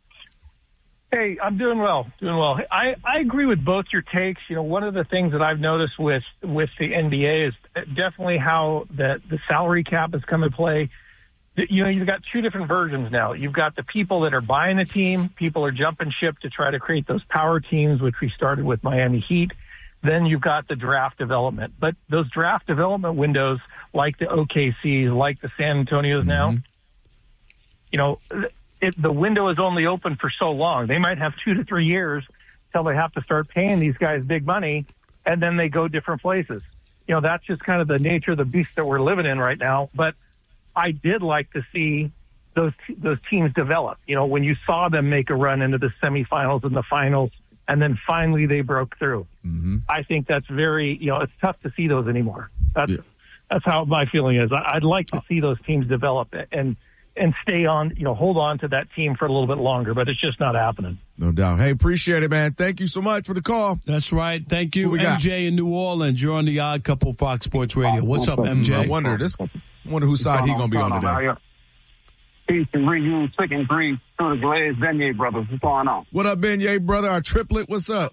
S17: Hey, I'm doing well. Doing well. I, I agree with both your takes. You know, one of the things that I've noticed with, with the N B A is definitely how the, the salary cap has come into play. You know, you've got two different versions now. You've got the people that are buying the team. People are jumping ship to try to create those power teams, which we started with Miami Heat. Then you've got the draft development. But those draft development windows, like the O K Cs, like the San Antonios mm-hmm. now, you know, it, the window is only open for so long. They might have two to three years till they have to start paying these guys big money, and then they go different places. You know, that's just kind of the nature of the beast that we're living in right now. But I did like to see those those teams develop. You know, when you saw them make a run into the semifinals and the finals, and then finally they broke through. Mm-hmm. I think that's very, you know, it's tough to see those anymore. That's yeah. that's how my feeling is. I'd like to see those teams develop and and stay on, you know, hold on to that team for a little bit longer, but it's just not happening.
S25: No doubt. Hey, appreciate it, man. Thank you so much for the call.
S22: That's right. Thank you, M J got? in New Orleans. You're on the Odd Couple Fox Sports Radio. What's up, M J?
S25: I wonder this. I wonder whose side he gonna be on today.
S1: Peace and reuse sick and grease to the Glazed Beignet brothers. What's going on?
S25: What up, Beignet brother? Our triplet, what's up?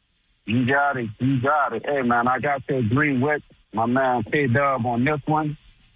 S1: You got it. You got it. Hey, man, I got to agree with my man K-Dub on this one.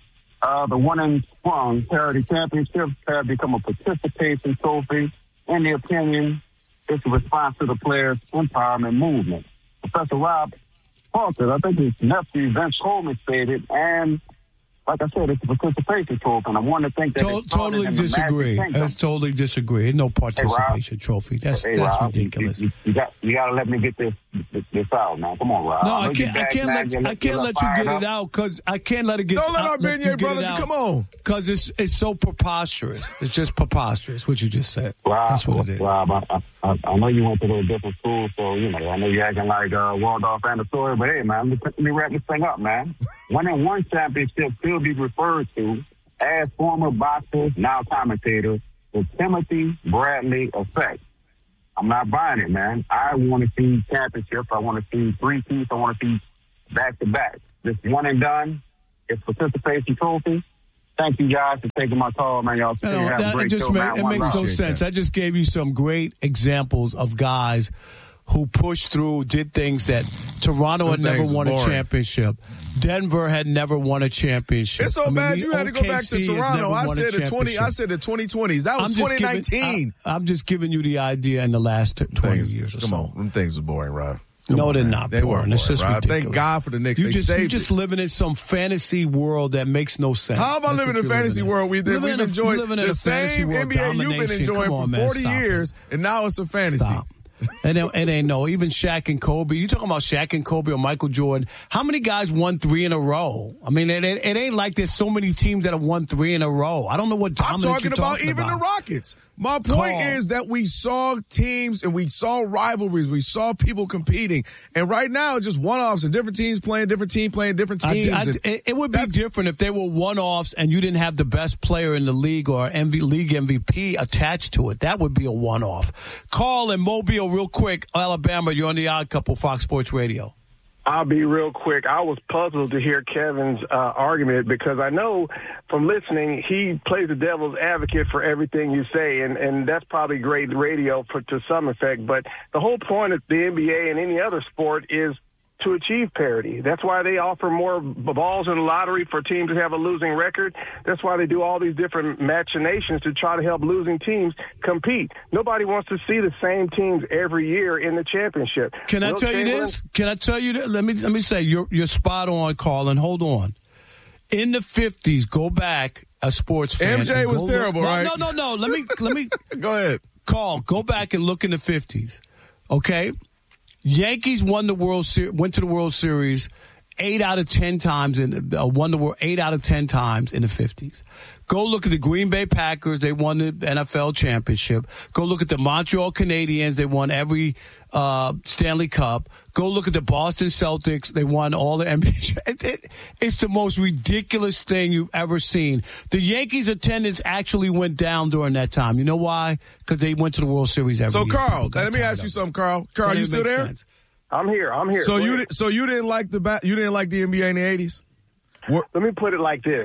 S1: Uh, the one in Sprung Charity Championship have become a participation trophy. In the opinion, it's a response to the players' empowerment movement. Professor Rob Parker, I think his nephew Vince Coleman stated, and like I said, it's a participation trophy, and I want to think that
S22: to-
S1: it's
S22: totally disagree. That's totally disagree. No participation hey, trophy. That's
S1: hey,
S22: that's
S1: Rob,
S22: ridiculous.
S1: You, you, you got you got to let me get this, this this out, man. Come on, Rob.
S22: No, I can't. I can't let, let I can't let you get it out because I can't let it get.
S25: Don't let our
S22: let
S25: Beignet brother come on.
S22: Because it's it's so preposterous. It's just preposterous what you just said.
S1: Rob,
S22: that's what it is.
S1: Rob, I, I, I know you went to those different schools, so you know I know you're acting like uh, Waldorf and Astoria, but hey, man, let me, let me wrap this thing up, man. Winning one championship still be referred to as former boxer, now commentator, the Timothy Bradley effect. I'm not buying it, man. I want to see championships. I want to see three-peats. I want to see back-to-back. Just one and done. It's participation trophy. Thank you guys for taking my call, man. Y'all
S22: No,
S1: have
S22: that,
S1: a great
S22: it just
S1: show,
S22: make,
S1: man.
S22: it
S1: One
S22: makes
S1: love.
S22: no sense. I just gave you some great examples of guys who pushed through, did things that Toronto
S25: Them
S22: had never
S25: things
S22: won a
S25: boring.
S22: championship. Denver had never won a championship.
S25: It's so
S22: I mean,
S25: bad
S22: the
S25: you had to go back to
S22: O K C has
S25: Toronto.
S22: never
S25: I
S22: won a
S25: said the twenty. I
S22: championship.
S25: said the twenty twenties. That was
S22: I'm just
S25: twenty nineteen.
S22: Giving, I, I'm just giving you the idea in the last twenty
S25: Things-
S22: years or
S25: Come
S22: so.
S25: on, them things are boring, Rob. Come
S22: no,
S25: on,
S22: they're
S25: man.
S22: not
S25: They
S22: boring.
S25: were
S22: It's just
S25: Rob.
S22: ridiculous.
S25: Thank God for the Knicks.
S22: You
S25: They
S22: just, you
S25: saved
S22: just
S25: it.
S22: living in some fantasy world that makes no sense.
S25: How about
S22: That's
S25: living
S22: what
S25: in a
S22: you're
S25: fantasy
S22: living in.
S25: world? We've,
S22: Living
S25: we've
S22: in a-
S25: enjoyed
S22: living in
S25: the
S22: a fantasy
S25: same
S22: world
S25: N B A you've been
S22: domination.
S25: enjoying
S22: Come on,
S25: for
S22: man,
S25: forty
S22: stop it.
S25: years, and now it's a fantasy.
S22: Stop. It ain't, it ain't no, even Shaq and Kobe. You talking about Shaq and Kobe or Michael Jordan? How many guys won three in a row? I mean, it, it, it ain't like there's so many teams that have won three in a row. I don't know what
S25: I'm
S22: dominance
S25: talking
S22: you're
S25: about
S22: talking
S25: even
S22: about.
S25: the Rockets. My point
S22: Call.
S25: is that we saw teams and we saw rivalries. We saw people competing. And right now, it's just one-offs and different teams playing, different team playing different
S22: I-
S25: teams.
S22: I-
S25: and
S22: it, it would be different if they were one-offs and you didn't have the best player in the league or M V, league M V P attached to it. That would be a one-off. Call in Mobile real quick, Alabama. You're on the Odd Couple, Fox Sports Radio.
S2: I'll be real quick. I was puzzled to hear Kevin's uh, argument because I know from listening he plays the devil's advocate for everything you say, and, and that's probably great radio for, to some effect. But the whole point of the N B A and any other sport is to achieve parity. That's why they offer more balls in the lottery for teams that have a losing record. That's why they do all these different machinations to try to help losing teams compete. Nobody wants to see the same teams every year in the championship.
S22: Can I
S2: Will
S22: tell you
S2: Chamberlain-
S22: this? Can I tell you that? Let me let me say you're you're spot on, Colin. Hold on. In the fifties, go back a sports fan.
S25: M J
S22: and
S25: was
S22: go
S25: terrible,
S22: look,
S25: right?
S22: No, no, no. Let me let me
S25: go ahead.
S22: Call. Go back and look in the fifties. Okay. Yankees won the World Series, went to the World Series eight out of ten times in uh, won the World eight out of ten times in the fifties. Go look at the Green Bay Packers; they won the N F L championship. Go look at the Montreal Canadiens; they won every uh, Stanley Cup. Go look at the Boston Celtics; they won all the N B A. It, it, it's the most ridiculous thing you've ever seen. The Yankees' attendance actually went down during that time. You know why? Because they went to the World Series every
S25: So,
S22: year.
S25: Carl,
S22: People got
S25: let me
S22: tired
S25: ask
S22: of
S25: you
S22: it.
S25: something, Carl. Carl,
S22: Doesn't
S25: you
S22: even
S25: still
S22: make
S25: there?
S22: sense.
S2: I'm here. I'm here.
S25: So
S2: Go
S25: you
S2: ahead.
S25: di- so you didn't like the ba- you didn't like the N B A in the eighties?
S2: Let me put it like this.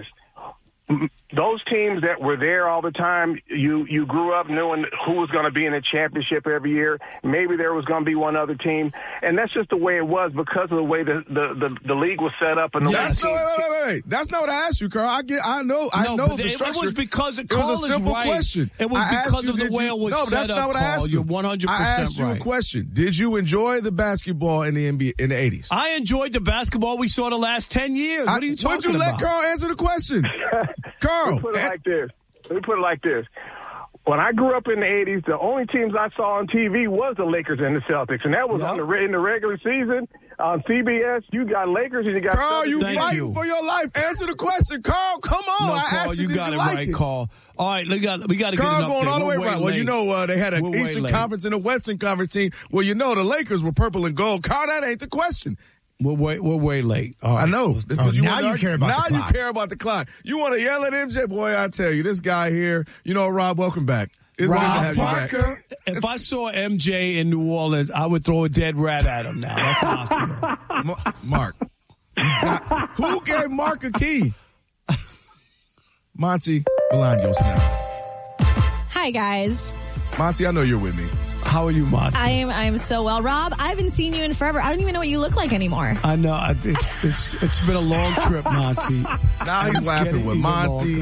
S2: Those teams that were there all the time, you, you grew up knowing who was going to be in a championship every year. Maybe there was going to be one other team. And that's just the way it was because of the way the, the, the, the league was set up. And the
S25: That's
S2: way
S25: no, wait, wait, wait, wait. That's not what I asked you, Carl. I get, I know, I
S22: No,
S25: know
S22: but
S25: the
S22: it-
S25: structure.
S22: it was because
S25: it
S22: Carl
S25: was a
S22: is
S25: simple
S22: right.
S25: question.
S22: It was
S25: I asked
S22: because
S25: you,
S22: of the
S25: did
S22: way
S25: you-
S22: it was
S25: No, but that's
S22: set
S25: not
S22: up,
S25: what I
S22: Carl.
S25: asked you.
S22: You're one hundred percent
S25: I asked you
S22: right.
S25: a question. Did you enjoy the basketball in the N B A in the eighties?
S22: I enjoyed the basketball we saw the last ten years. What are you talking
S25: Would you
S22: about?
S25: let Carl answer the question? Carl,
S2: Let me put it like this. Let me put it like this. When I grew up in the eighties, the only teams I saw on T V was the Lakers and the Celtics, and that was
S22: Yep.
S2: on the re- in the regular season on C B S. You got Lakers and you got
S25: Carl,
S2: Celtics.
S25: you
S22: Thank
S25: fighting
S22: you.
S25: for your life. Answer the question, Carl. Come on.
S22: No,
S25: I
S22: Carl,
S25: asked you,
S22: you
S25: did
S22: got
S25: you
S22: it
S25: like
S22: right,
S25: it?
S22: Carl. All right, we got we got to get
S25: Carl
S22: an update.
S25: going all the way
S22: We're way
S25: around. Well, you
S22: late.
S25: know, uh, they had an
S22: We're way
S25: Eastern
S22: late.
S25: Conference and a Western Conference team. Well, you know, the Lakers were purple and gold. Carl, that ain't the question.
S22: We're way we're way late. All right.
S25: I know. This 'cause
S22: Oh,
S25: you
S22: now
S25: wanna
S22: you
S25: argue-
S22: care about
S25: now
S22: the
S25: you
S22: clock.
S25: care about the clock. You want to yell at M J? Boy, I tell you, this guy here. You know, Rob, welcome back. It's good to
S22: Rob
S25: have you back.
S22: Parker. If I saw M J in New Orleans, I would throw a dead rat at him now. That's how I feel.
S25: Ma- Mark. You got- who gave Mark a key? Monty Bolaños now.
S3: Hi, guys.
S25: Monty, I know you're with me.
S22: How are you, Monty?
S3: I am I am so well. Rob, I haven't seen you in forever. I don't even know what you look like anymore.
S22: I know. I, it, it's It's been a long trip, Monty.
S25: Now he's laughing with Monty.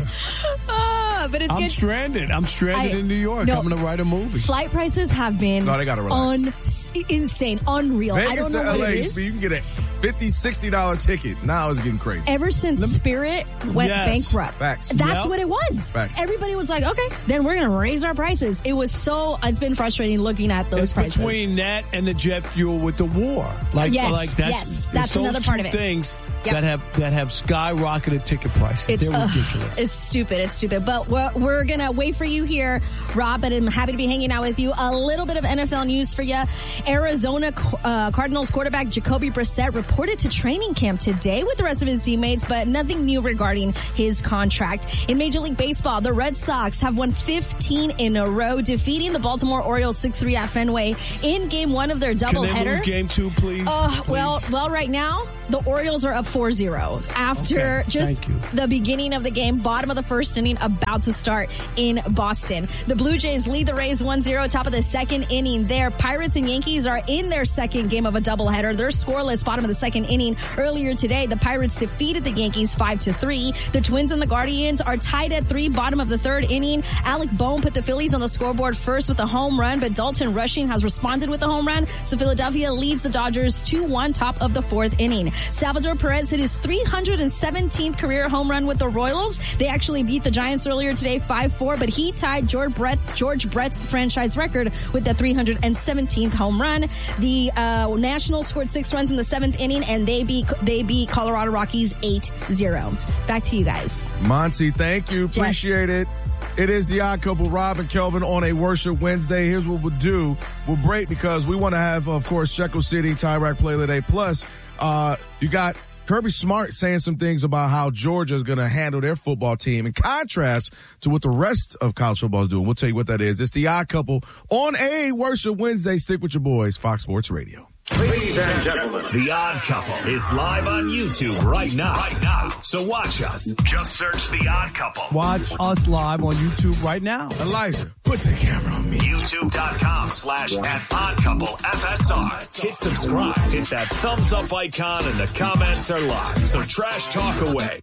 S3: Uh, but it's
S22: I'm
S3: good.
S22: stranded. I'm stranded
S3: I,
S22: in New York.
S3: no,
S22: I'm going to write a movie.
S3: Flight prices have been
S25: no, they gotta relax.
S3: Un- insane, unreal.
S25: Vegas
S3: I don't know
S25: to
S3: what
S25: L A,
S3: it is.
S25: you can get a fifty dollars, sixty dollars ticket. Now it's getting crazy.
S3: Ever since Spirit went
S25: Yes.
S3: bankrupt.
S25: Facts.
S3: That's
S25: Yep.
S3: what it was.
S25: Facts.
S3: Everybody was like, okay, then we're going to raise our prices. It was so, it's been frustrating looking at those
S22: It's
S3: prices.
S22: between that and the jet fuel with the war. Like,
S3: Yes,
S22: like that's,
S3: yes, that's
S22: those
S3: another part
S22: two
S3: of it.
S22: things
S3: Yep.
S22: that have that have skyrocketed ticket prices.
S3: It's,
S22: They're
S3: uh,
S22: ridiculous.
S3: it's stupid. It's stupid. But we're, we're going to wait for you here, Rob, and I'm happy to be hanging out with you. A little bit of N F L news for you. Arizona uh, Cardinals quarterback Jacoby Brissett reported to training camp today with the rest of his teammates, but nothing new regarding his contract. In Major League Baseball, the Red Sox have won fifteen in a row, defeating the Baltimore Orioles six three at Fenway in game one of their doubleheader.
S22: Can they lose game two, please?
S3: Oh,
S22: Please.
S3: well, well, right now, the Orioles are up four zero after
S22: Okay,
S3: just
S22: thank you.
S3: the beginning of the game, bottom of the first inning, about to start in Boston. The Blue Jays lead the Rays one zero, top of the second inning there. Pirates and Yankees are in their second game of a doubleheader. They're scoreless, bottom of the second inning. Earlier today, the Pirates defeated the Yankees five to three. The Twins and the Guardians are tied at three, bottom of the third inning. Alec Bohm put the Phillies on the scoreboard first with a home run, but Dalton Rushing has responded with a home run. So Philadelphia leads the Dodgers two one, top of the fourth inning. Salvador Perez hit his three hundred seventeenth career home run with the Royals. They actually beat the Giants earlier today five four, but he tied George Brett, George Brett's franchise record with the three hundred seventeenth home run. The uh, Nationals scored six runs in the seventh inning, and they beat they beat Colorado Rockies eight zero. Back to you guys.
S25: Monty, thank you. Appreciate it. It is the Odd Couple, Rob and Kelvin, on a Worship Wednesday. Here's what we'll do. We'll break because we want to have, of course, Shekel City, Tyrek Play of the Day. Plus, uh, you got Kirby Smart saying some things about how Georgia is going to handle their football team in contrast to what the rest of college football is doing. We'll tell you what that is. It's the Odd Couple on a Worship Wednesday. Stick with your boys, Fox Sports Radio.
S20: Ladies and gentlemen, The Odd Couple is live on YouTube right now. Right now. So watch us. Just search The Odd Couple.
S22: Watch us live on YouTube right now.
S25: Elijah, put the camera on me.
S20: YouTube.com slash at Odd Couple F S R. Hit subscribe. Hit that thumbs up icon and the comments are live. So trash talk away.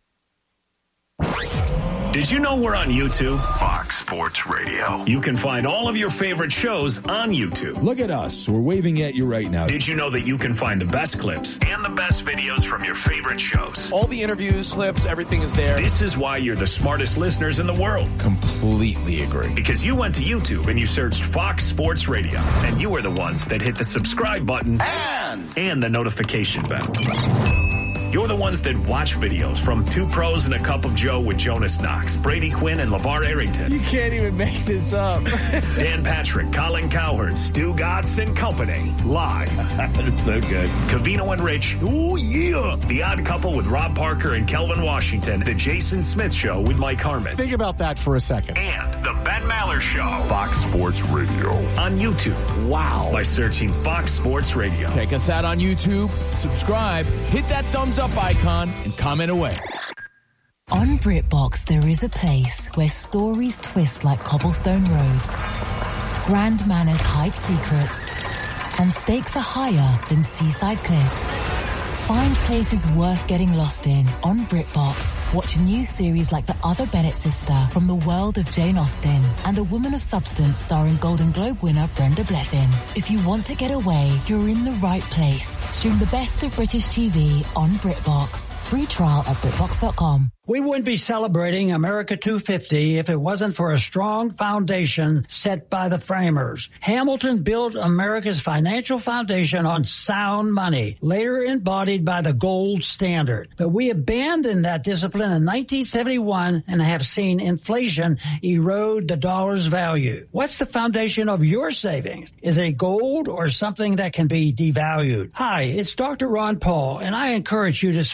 S20: Did you know we're on YouTube? Fox Sports Radio. You can find all of your favorite shows on YouTube.
S5: Look at us. We're waving at you right now.
S20: Did you know that you can find the best clips and the best videos from your favorite shows?
S6: All the interviews, clips, everything is there.
S20: This is why you're the smartest listeners in the world.
S5: Completely agree.
S20: Because you went to YouTube and you searched Fox Sports Radio, and you were the ones that hit the subscribe button and, and the notification bell. You're the ones that watch videos from Two Pros and a Cup of Joe with Jonas Knox, Brady Quinn, and LeVar Arrington.
S6: You can't even make this up.
S20: Dan Patrick, Colin Cowherd, Stu Gatz and Company. Live.
S5: That's so good.
S20: Cavino and Rich. Ooh, yeah. The Odd Couple with Rob Parker and Kelvin Washington. The Jason Smith Show with Mike Harmon.
S18: Think about that for a second.
S20: And the Ben Maller Show.
S5: Fox Sports Radio.
S20: On YouTube.
S18: Wow.
S20: By searching Fox Sports Radio.
S6: Check us out on YouTube. Subscribe. Hit that thumbs up icon and comment away.
S19: On BritBox, there is a place where stories twist like cobblestone roads, grand manners hide secrets, and stakes are higher than seaside cliffs. Find places worth getting lost in on BritBox. Watch new series like The Other Bennett Sister from the world of Jane Austen and A Woman of Substance starring Golden Globe winner Brenda Blethyn. If you want to get away, you're in the right place. Stream the best of British T V on BritBox. Free trial at BritBox dot com.
S21: We wouldn't be celebrating America two fifty if it wasn't for a strong foundation set by the framers. Hamilton built America's financial foundation on sound money, later embodied by the gold standard. But we abandoned that discipline in nineteen seventy-one and have seen inflation erode the dollar's value. What's the foundation of your savings? Is it gold or something that can be devalued? Hi, it's Doctor Ron Paul, and I encourage you to speak with my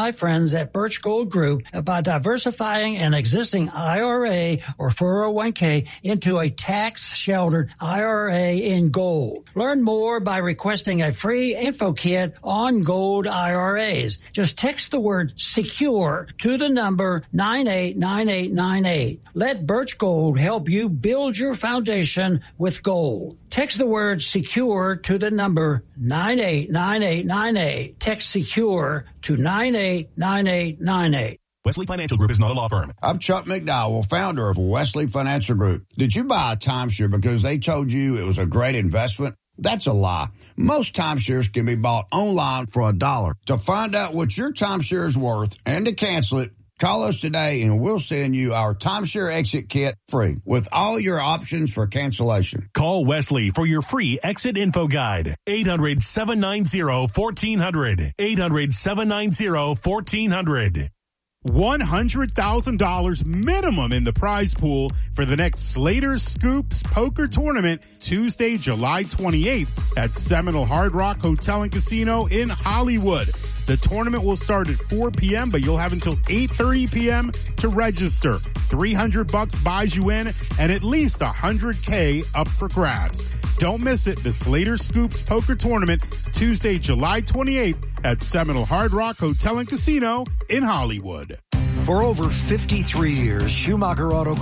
S21: my friends at Birch Gold Group about diversifying an existing I R A or four oh one k into a tax-sheltered I R A in gold. Learn more by requesting a free info kit on gold I R As. Just text the word SECURE to the number nine eight nine eight nine eight. Let Birch Gold help you build your foundation with gold. Text the word SECURE to the number nine eight nine eight nine eight. Text SECURE to nine eight nine eight nine eight.
S8: Wesley Financial Group is not a law firm.
S10: I'm Chuck McDowell, founder of Wesley Financial Group. Did you buy a timeshare because they told you it was a great investment? That's a lie. Most timeshares can be bought online for a dollar. To find out what your timeshare is worth and to cancel it, call us today and we'll send you our timeshare exit kit free with all your options for cancellation.
S8: Call Wesley for your free exit info guide. eight hundred, seven nine zero, one four zero zero. eight hundred, seven nine zero, one four zero zero.
S11: one hundred thousand dollars minimum in the prize pool for the next Slater Scoops Poker Tournament, Tuesday, July twenty-eighth at Seminole Hard Rock Hotel and Casino in Hollywood. The tournament will start at four p.m., but you'll have until eight thirty p.m. to register. three hundred bucks buys you in and at least one hundred K up for grabs. Don't miss it. The Slater Scoops Poker Tournament, Tuesday, July twenty-eighth at Seminole Hard Rock Hotel and Casino in Hollywood.
S15: For over fifty-three years, Schumacher Auto